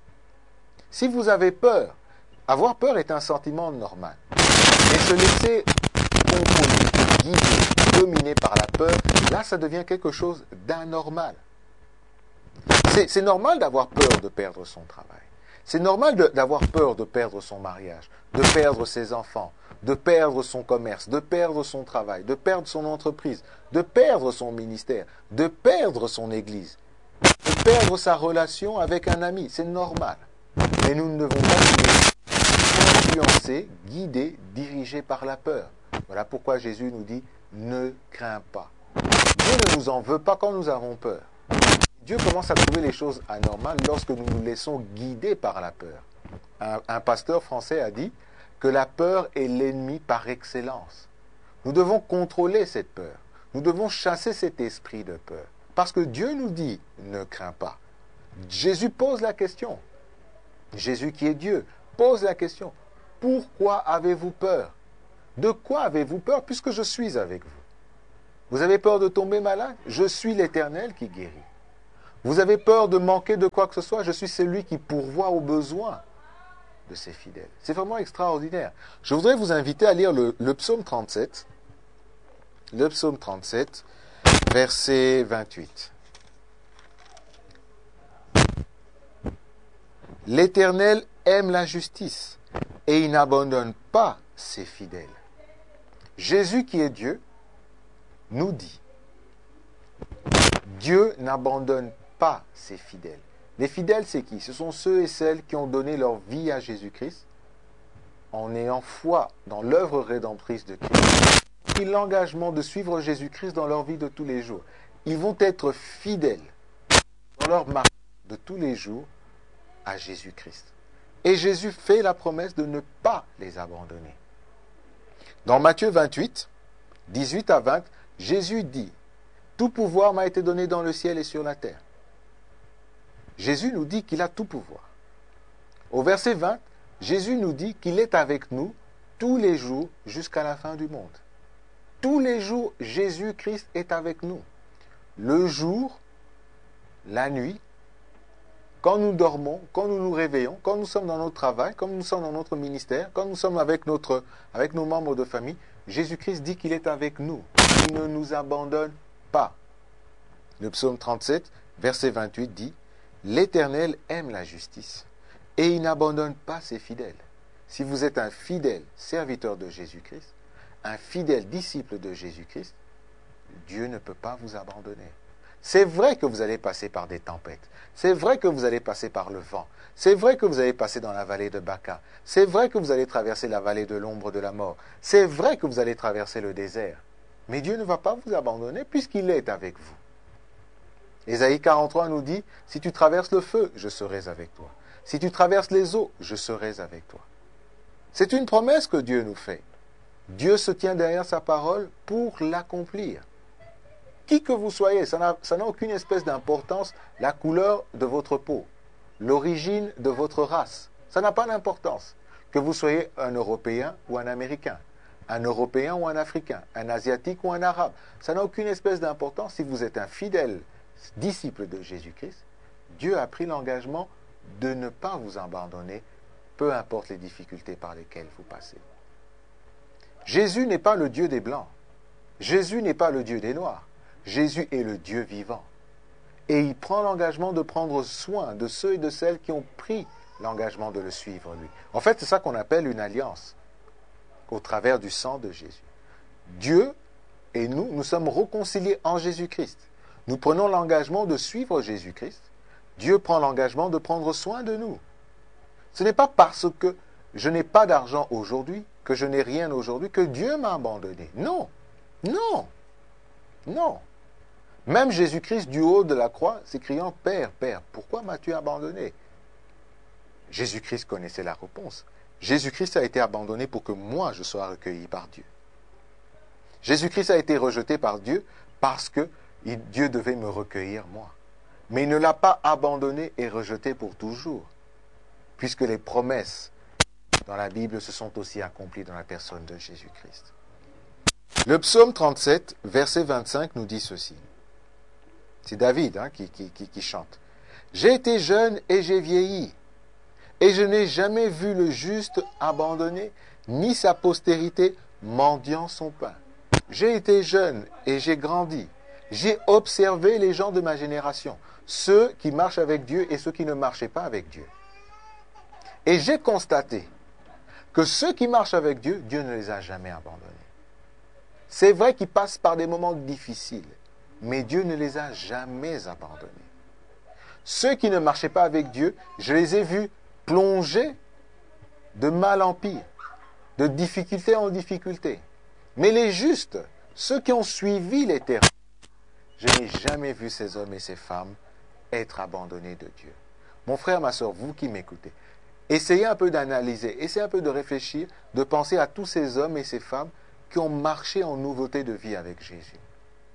Si vous avez peur, avoir peur est un sentiment normal. Mais se laisser contrôler, guider, dominer par la peur, là ça devient quelque chose d'anormal. C'est, c'est normal d'avoir peur de perdre son travail. C'est normal de, d'avoir peur de perdre son mariage, de perdre ses enfants, de perdre son commerce, de perdre son travail, de perdre son entreprise, de perdre son ministère, de perdre son église, de perdre sa relation avec un ami. C'est normal. Mais nous ne devons pas nous influencer, guider, dirigés par la peur. Voilà pourquoi Jésus nous dit « ne crains pas ». Dieu ne nous en veut pas quand nous avons peur. Dieu commence à trouver les choses anormales lorsque nous nous laissons guider par la peur. Un, un pasteur français a dit que la peur est l'ennemi par excellence. Nous devons contrôler cette peur. Nous devons chasser cet esprit de peur. Parce que Dieu nous dit, ne crains pas. Jésus pose la question. Jésus qui est Dieu pose la question. Pourquoi avez-vous peur? De quoi avez-vous peur puisque je suis avec vous? Vous avez peur de tomber malade? Je suis l'Éternel qui guérit. Vous avez peur de manquer de quoi que ce soit? Je suis celui qui pourvoit aux besoins de ses fidèles. C'est vraiment extraordinaire. Je voudrais vous inviter à lire le, le psaume trente-sept. Le psaume trente-sept, verset vingt-huit. L'Éternel aime la justice et il n'abandonne pas ses fidèles. Jésus qui est Dieu nous dit, Dieu n'abandonne pas ses fidèles. Les fidèles, c'est qui? Ce sont ceux et celles qui ont donné leur vie à Jésus-Christ en ayant foi dans l'œuvre rédemptrice de Christ, pris l'engagement de suivre Jésus-Christ dans leur vie de tous les jours. Ils vont être fidèles dans leur marche de tous les jours à Jésus-Christ. Et Jésus fait la promesse de ne pas les abandonner. Dans Matthieu vingt-huit, dix-huit à vingt, Jésus dit, « Tout pouvoir m'a été donné dans le ciel et sur la terre. » Jésus nous dit qu'il a tout pouvoir. Au verset vingt, Jésus nous dit qu'il est avec nous tous les jours jusqu'à la fin du monde. Tous les jours, Jésus-Christ est avec nous. Le jour, la nuit, quand nous dormons, quand nous nous réveillons, quand nous sommes dans notre travail, quand nous sommes dans notre ministère, quand nous sommes avec, notre, avec nos membres de famille, Jésus-Christ dit qu'il est avec nous. Il ne nous abandonne pas. Le psaume trente-sept, verset vingt-huit dit, « L'Éternel aime la justice et il n'abandonne pas ses fidèles. » Si vous êtes un fidèle serviteur de Jésus-Christ, un fidèle disciple de Jésus-Christ, Dieu ne peut pas vous abandonner. C'est vrai que vous allez passer par des tempêtes. C'est vrai que vous allez passer par le vent. C'est vrai que vous allez passer dans la vallée de Baca. C'est vrai que vous allez traverser la vallée de l'ombre de la mort. C'est vrai que vous allez traverser le désert. Mais Dieu ne va pas vous abandonner puisqu'il est avec vous. Ésaïe quarante-trois nous dit, « Si tu traverses le feu, je serai avec toi. Si tu traverses les eaux, je serai avec toi. » C'est une promesse que Dieu nous fait. Dieu se tient derrière sa parole pour l'accomplir. Qui que vous soyez, ça n'a, ça n'a aucune espèce d'importance, la couleur de votre peau, l'origine de votre race. Ça n'a pas d'importance. Que vous soyez un Européen ou un Américain, un Européen ou un Africain, un Asiatique ou un Arabe. Ça n'a aucune espèce d'importance si vous êtes un fidèle disciple de Jésus-Christ. Dieu a pris l'engagement de ne pas vous abandonner, peu importe les difficultés par lesquelles vous passez. Jésus n'est pas le Dieu des Blancs. Jésus n'est pas le Dieu des Noirs. Jésus est le Dieu vivant. Et il prend l'engagement de prendre soin de ceux et de celles qui ont pris l'engagement de le suivre, lui. En fait, c'est ça qu'on appelle une alliance, au travers du sang de Jésus. Dieu et nous, nous sommes réconciliés en Jésus-Christ. Nous prenons l'engagement de suivre Jésus-Christ. Dieu prend l'engagement de prendre soin de nous. Ce n'est pas parce que je n'ai pas d'argent aujourd'hui, que je n'ai rien aujourd'hui, que Dieu m'a abandonné. Non, non, non. Même Jésus-Christ du haut de la croix, s'écriant « Père, Père, pourquoi m'as-tu abandonné ?» Jésus-Christ connaissait la réponse. Jésus-Christ a été abandonné pour que moi je sois recueilli par Dieu. Jésus-Christ a été rejeté par Dieu parce que Dieu devait me recueillir moi. Mais il ne l'a pas abandonné et rejeté pour toujours, puisque les promesses dans la Bible se sont aussi accomplies dans la personne de Jésus-Christ. Le psaume trente-sept, verset vingt-cinq, nous dit ceci. C'est David hein, qui, qui, qui, qui chante. « J'ai été jeune et j'ai vieilli, et je n'ai jamais vu le juste abandonné, ni sa postérité mendiant son pain. J'ai été jeune et j'ai grandi. J'ai observé les gens de ma génération, ceux qui marchent avec Dieu et ceux qui ne marchaient pas avec Dieu. Et j'ai constaté que ceux qui marchent avec Dieu, Dieu ne les a jamais abandonnés. C'est vrai qu'ils passent par des moments difficiles, mais Dieu ne les a jamais abandonnés. Ceux qui ne marchaient pas avec Dieu, je les ai vus plonger de mal en pire, de difficulté en difficulté. Mais les justes, ceux qui ont suivi l'éternel, je n'ai jamais vu ces hommes et ces femmes être abandonnés de Dieu. Mon frère, ma soeur, vous qui m'écoutez, essayez un peu d'analyser, essayez un peu de réfléchir, de penser à tous ces hommes et ces femmes qui ont marché en nouveauté de vie avec Jésus.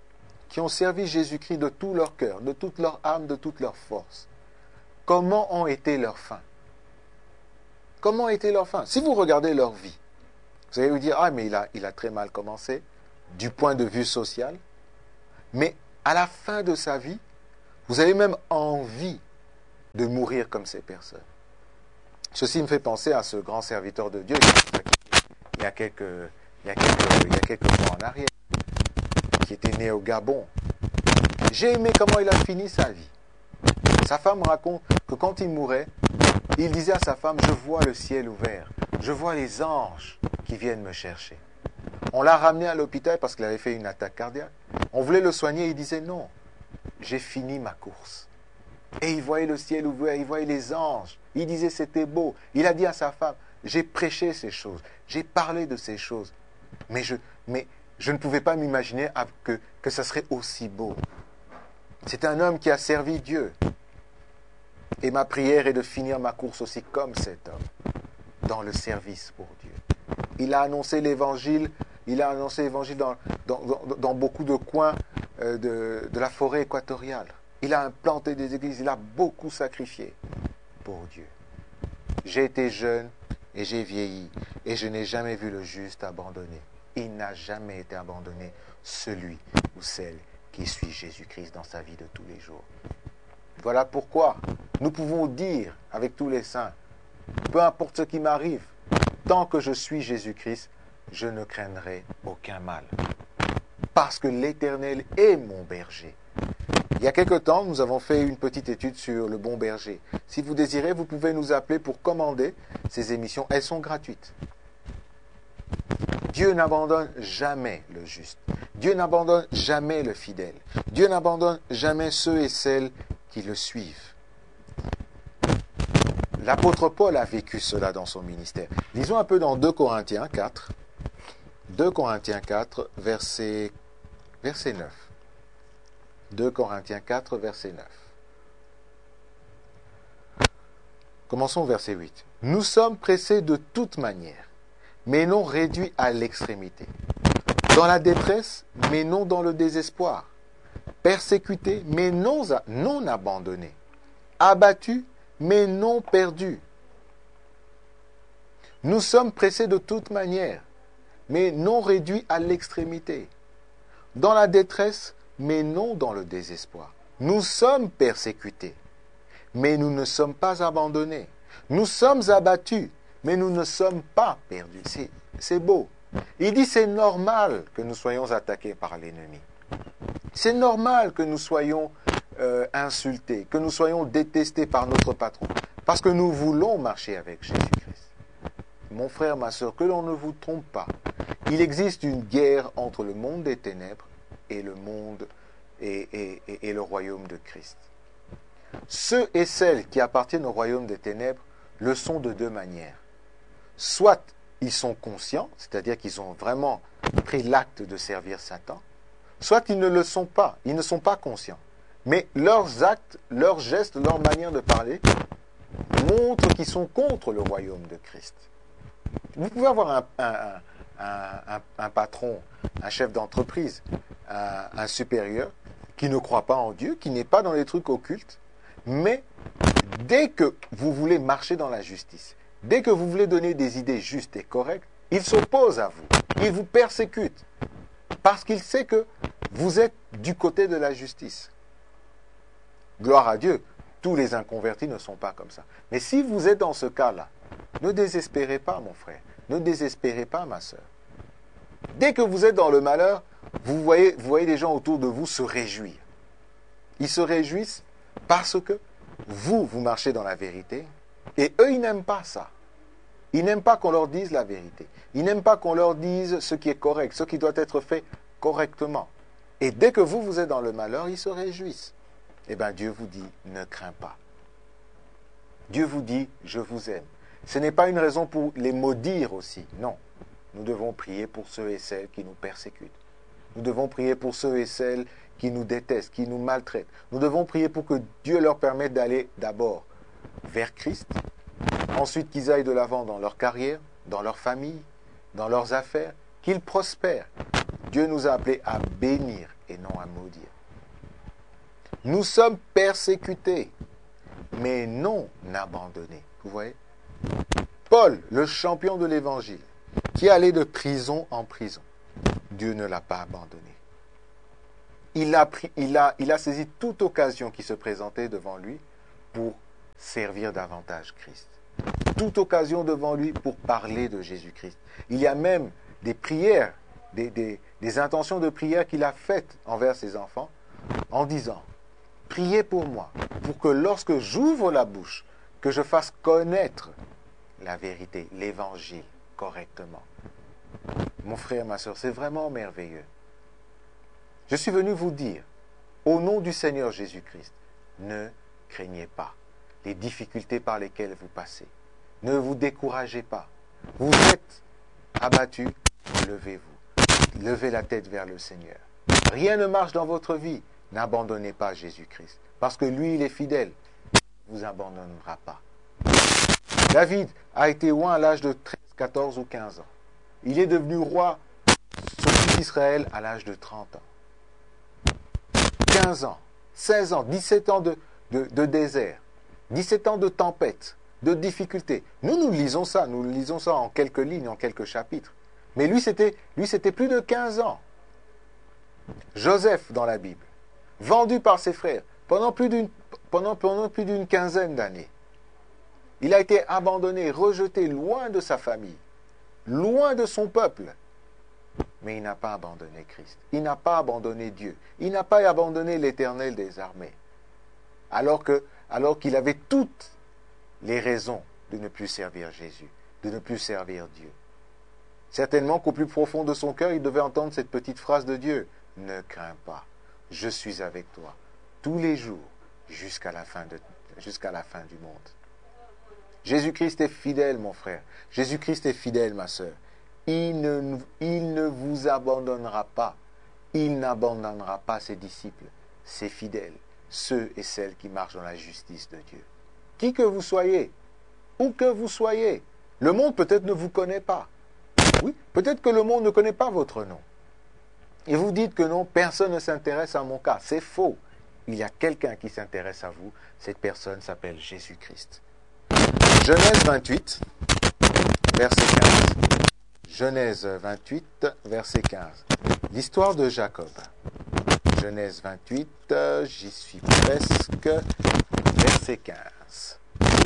qui ont servi Jésus-Christ de tout leur cœur, de toute leur âme, de toute leur force, comment ont été leurs fins? Comment était leur fin? Si vous regardez leur vie, vous allez vous dire, ah mais il a, il a très mal commencé, du point de vue social, mais à la fin de sa vie, vous avez même envie de mourir comme ces personnes. Ceci me fait penser à ce grand serviteur de Dieu, il y a quelques, il y a quelques, il y a quelques mois en arrière, qui était né au Gabon. J'ai aimé comment il a fini sa vie. Sa femme raconte que quand il mourait, il disait à sa femme, je vois le ciel ouvert, je vois les anges qui viennent me chercher. On l'a ramené à l'hôpital parce qu'il avait fait une attaque cardiaque. On voulait le soigner, il disait non, j'ai fini ma course. Et il voyait le ciel ouvert, il voyait les anges. Il disait c'était beau. Il a dit à sa femme, j'ai prêché ces choses, j'ai parlé de ces choses. Mais je, mais je ne pouvais pas m'imaginer que, que ça serait aussi beau. C'est un homme qui a servi Dieu. Et ma prière est de finir ma course aussi comme cet homme, dans le service pour Dieu. Il a annoncé l'évangile, il a annoncé l'évangile dans, dans, dans, dans beaucoup de coins euh, de, de la forêt équatoriale. Il a implanté des églises, il a beaucoup sacrifié pour Dieu. J'ai été jeune et j'ai vieilli, et je n'ai jamais vu le juste abandonné. Il n'a jamais été abandonné, celui ou celle qui suit Jésus-Christ dans sa vie de tous les jours. Voilà pourquoi nous pouvons dire avec tous les saints, peu importe ce qui m'arrive, tant que je suis Jésus-Christ, je ne craindrai aucun mal. Parce que l'Éternel est mon berger. Il y a quelque temps, nous avons fait une petite étude sur le bon berger. Si vous désirez, vous pouvez nous appeler pour commander ces émissions. Elles sont gratuites. Dieu n'abandonne jamais le juste. Dieu n'abandonne jamais le fidèle. Dieu n'abandonne jamais ceux et celles qui le suivent. L'apôtre Paul a vécu cela dans son ministère. Lisons un peu dans deux Corinthiens quatre. deux Corinthiens quatre, verset, verset neuf. deux Corinthiens quatre, verset neuf. Commençons au verset huit. Nous sommes pressés de toute manière, mais non réduits à l'extrémité. Dans la détresse, mais non dans le désespoir. Persécutés, mais non, non abandonnés. Abattus, mais non perdus. Nous sommes pressés de toute manière, mais non réduits à l'extrémité. Dans la détresse, mais non dans le désespoir. Nous sommes persécutés, mais nous ne sommes pas abandonnés. Nous sommes abattus, mais nous ne sommes pas perdus. C'est, c'est beau. Il dit c'est normal que nous soyons attaqués par l'ennemi. C'est normal que nous soyons euh, insultés, que nous soyons détestés par notre patron, parce que nous voulons marcher avec Jésus-Christ. Mon frère, ma soeur, que l'on ne vous trompe pas. Il existe une guerre entre le monde des ténèbres et le monde et, et, et, et le royaume de Christ. Ceux et celles qui appartiennent au royaume des ténèbres le sont de deux manières. Soit ils sont conscients, c'est-à-dire qu'ils ont vraiment pris l'acte de servir Satan, soit ils ne le sont pas, ils ne sont pas conscients. Mais leurs actes, leurs gestes, leur manière de parler montrent qu'ils sont contre le royaume de Christ. Vous pouvez avoir un, un, un, un, un patron, un chef d'entreprise, un, un supérieur qui ne croit pas en Dieu, qui n'est pas dans les trucs occultes, mais dès que vous voulez marcher dans la justice, dès que vous voulez donner des idées justes et correctes, il s'oppose à vous, il vous persécute, parce qu'il sait que vous êtes du côté de la justice. Gloire à Dieu, tous les inconvertis ne sont pas comme ça. Mais si vous êtes dans ce cas-là, ne désespérez pas, mon frère, ne désespérez pas, ma soeur. Dès que vous êtes dans le malheur, vous voyez, vous voyez les gens autour de vous se réjouir. Ils se réjouissent parce que vous, vous marchez dans la vérité, et eux, ils n'aiment pas ça. Ils n'aiment pas qu'on leur dise la vérité. Ils n'aiment pas qu'on leur dise ce qui est correct, ce qui doit être fait correctement. Et dès que vous, vous êtes dans le malheur, ils se réjouissent. Eh bien, Dieu vous dit, ne crains pas. Dieu vous dit, je vous aime. Ce n'est pas une raison pour les maudire aussi, non. Nous devons prier pour ceux et celles qui nous persécutent. Nous devons prier pour ceux et celles qui nous détestent, qui nous maltraitent. Nous devons prier pour que Dieu leur permette d'aller d'abord vers Christ, ensuite qu'ils aillent de l'avant dans leur carrière, dans leur famille, dans leurs affaires, qu'ils prospèrent. Dieu nous a appelés à bénir et non à maudire. Nous sommes persécutés, mais non abandonnés. Vous voyez? Paul, le champion de l'évangile, qui allait de prison en prison, Dieu ne l'a pas abandonné. Il a, pris, il, a, il a saisi toute occasion qui se présentait devant lui pour servir davantage Christ. Toute occasion devant lui pour parler de Jésus-Christ. Il y a même des prières, des, des, des intentions de prière qu'il a faites envers ses enfants en disant « Priez pour moi, pour que lorsque j'ouvre la bouche, que je fasse connaître la vérité, l'évangile correctement. » Mon frère, ma soeur, c'est vraiment merveilleux. Je suis venu vous dire, au nom du Seigneur Jésus-Christ, ne craignez pas les difficultés par lesquelles vous passez. Ne vous découragez pas. Vous êtes abattu, levez-vous. Levez la tête vers le Seigneur. Rien ne marche dans votre vie. N'abandonnez pas Jésus-Christ. Parce que lui, il est fidèle. Il ne vous abandonnera pas. David a été roi à l'âge de treize, quatorze ou quinze ans. Il est devenu roi sur tout Israël à l'âge de trente ans. quinze ans, seize ans, dix-sept ans de, de, de désert, dix-sept ans de tempête, de difficultés. Nous, nous lisons ça, nous lisons ça en quelques lignes, en quelques chapitres. Mais lui, c'était, lui, c'était plus de quinze ans. Joseph, dans la Bible, vendu par ses frères pendant plus d'une, pendant, pendant plus d'une quinzaine d'années. Il a été abandonné, rejeté, loin de sa famille, loin de son peuple. Mais il n'a pas abandonné Christ. Il n'a pas abandonné Dieu. Il n'a pas abandonné l'Éternel des armées. Alors que, alors qu'il avait toutes les raisons de ne plus servir Jésus, de ne plus servir Dieu. Certainement qu'au plus profond de son cœur, il devait entendre cette petite phrase de Dieu. Ne crains pas, je suis avec toi tous les jours jusqu'à la fin de, jusqu'à la fin du monde. Jésus-Christ est fidèle, mon frère. Jésus-Christ est fidèle, ma sœur. Il ne, il ne vous abandonnera pas. Il n'abandonnera pas ses disciples, ses fidèles, ceux et celles qui marchent dans la justice de Dieu. Qui que vous soyez, où que vous soyez, le monde peut-être ne vous connaît pas. Oui, peut-être que le monde ne connaît pas votre nom. Et vous dites que non, personne ne s'intéresse à mon cas. C'est faux. Il y a quelqu'un qui s'intéresse à vous. Cette personne s'appelle Jésus-Christ. Genèse vingt-huit, verset quinze. Genèse vingt-huit, verset quinze. L'histoire de Jacob. Genèse vingt-huit, j'y suis presque, verset quinze.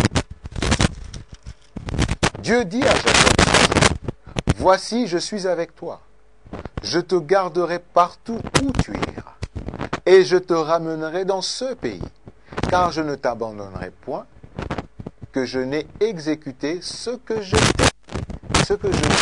Dieu dit à Jacob, « Voici, je suis avec toi. Je te garderai partout où tu iras, et je te ramènerai dans ce pays, car je ne t'abandonnerai point, que je n'ai exécuté ce que je t'ai, ce que je te... »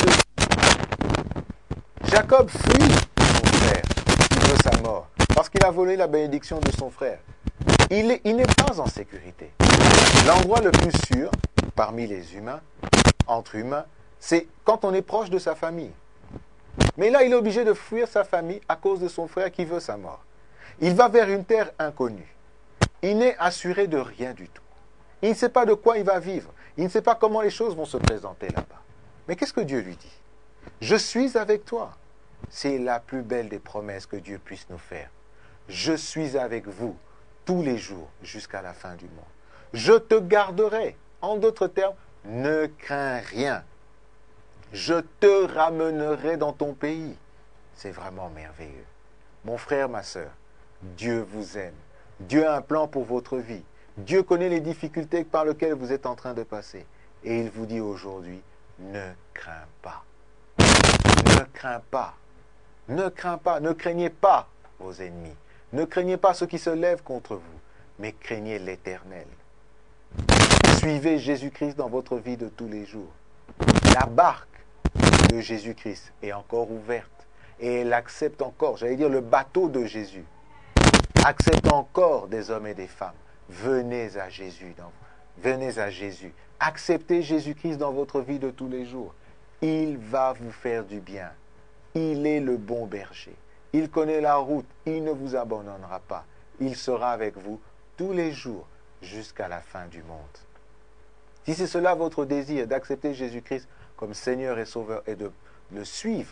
Jacob fuit son frère, qui veut sa mort, parce qu'il a volé la bénédiction de son frère. Il est, il n'est pas en sécurité. L'endroit le plus sûr, parmi les humains, entre humains, c'est quand on est proche de sa famille. Mais là, il est obligé de fuir sa famille à cause de son frère qui veut sa mort. Il va vers une terre inconnue. Il n'est assuré de rien du tout. Il ne sait pas de quoi il va vivre. Il ne sait pas comment les choses vont se présenter là-bas. Mais qu'est-ce que Dieu lui dit? Je suis avec toi. C'est la plus belle des promesses que Dieu puisse nous faire. Je suis avec vous tous les jours jusqu'à la fin du monde. Je te garderai. En d'autres termes, ne crains rien. Je te ramènerai dans ton pays. C'est vraiment merveilleux. Mon frère, ma sœur, Dieu vous aime. Dieu a un plan pour votre vie. Dieu connaît les difficultés par lesquelles vous êtes en train de passer. Et il vous dit aujourd'hui, ne crains pas. Ne crains pas. Ne crains pas. Ne craignez pas vos ennemis. Ne craignez pas ceux qui se lèvent contre vous, mais craignez l'Éternel. Suivez Jésus-Christ dans votre vie de tous les jours. La barque de Jésus-Christ est encore ouverte et elle accepte encore, j'allais dire le bateau de Jésus, accepte encore des hommes et des femmes. Venez à Jésus, dans, venez à Jésus. Acceptez Jésus-Christ dans votre vie de tous les jours. Il va vous faire du bien. Il est le bon berger. Il connaît la route. Il ne vous abandonnera pas. Il sera avec vous tous les jours jusqu'à la fin du monde. Si c'est cela votre désir, d'accepter Jésus-Christ comme Seigneur et Sauveur et de le suivre,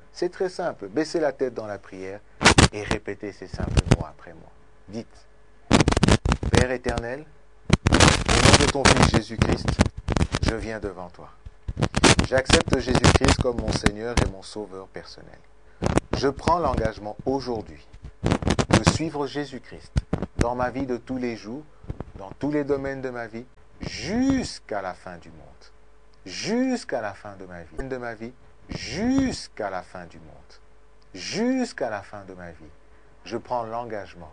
C'est très simple. Baissez la tête dans la prière et répétez ces simples mots après moi. Dites, Père éternel, au nom de ton Fils Jésus-Christ, je viens devant toi. J'accepte Jésus-Christ comme mon Seigneur et mon Sauveur personnel. Je prends l'engagement aujourd'hui de suivre Jésus-Christ dans ma vie de tous les jours, dans tous les domaines de ma vie, jusqu'à la fin du monde. Jusqu'à la fin de ma vie. De ma vie, jusqu'à la fin du monde. Jusqu'à la fin de ma vie. Je prends l'engagement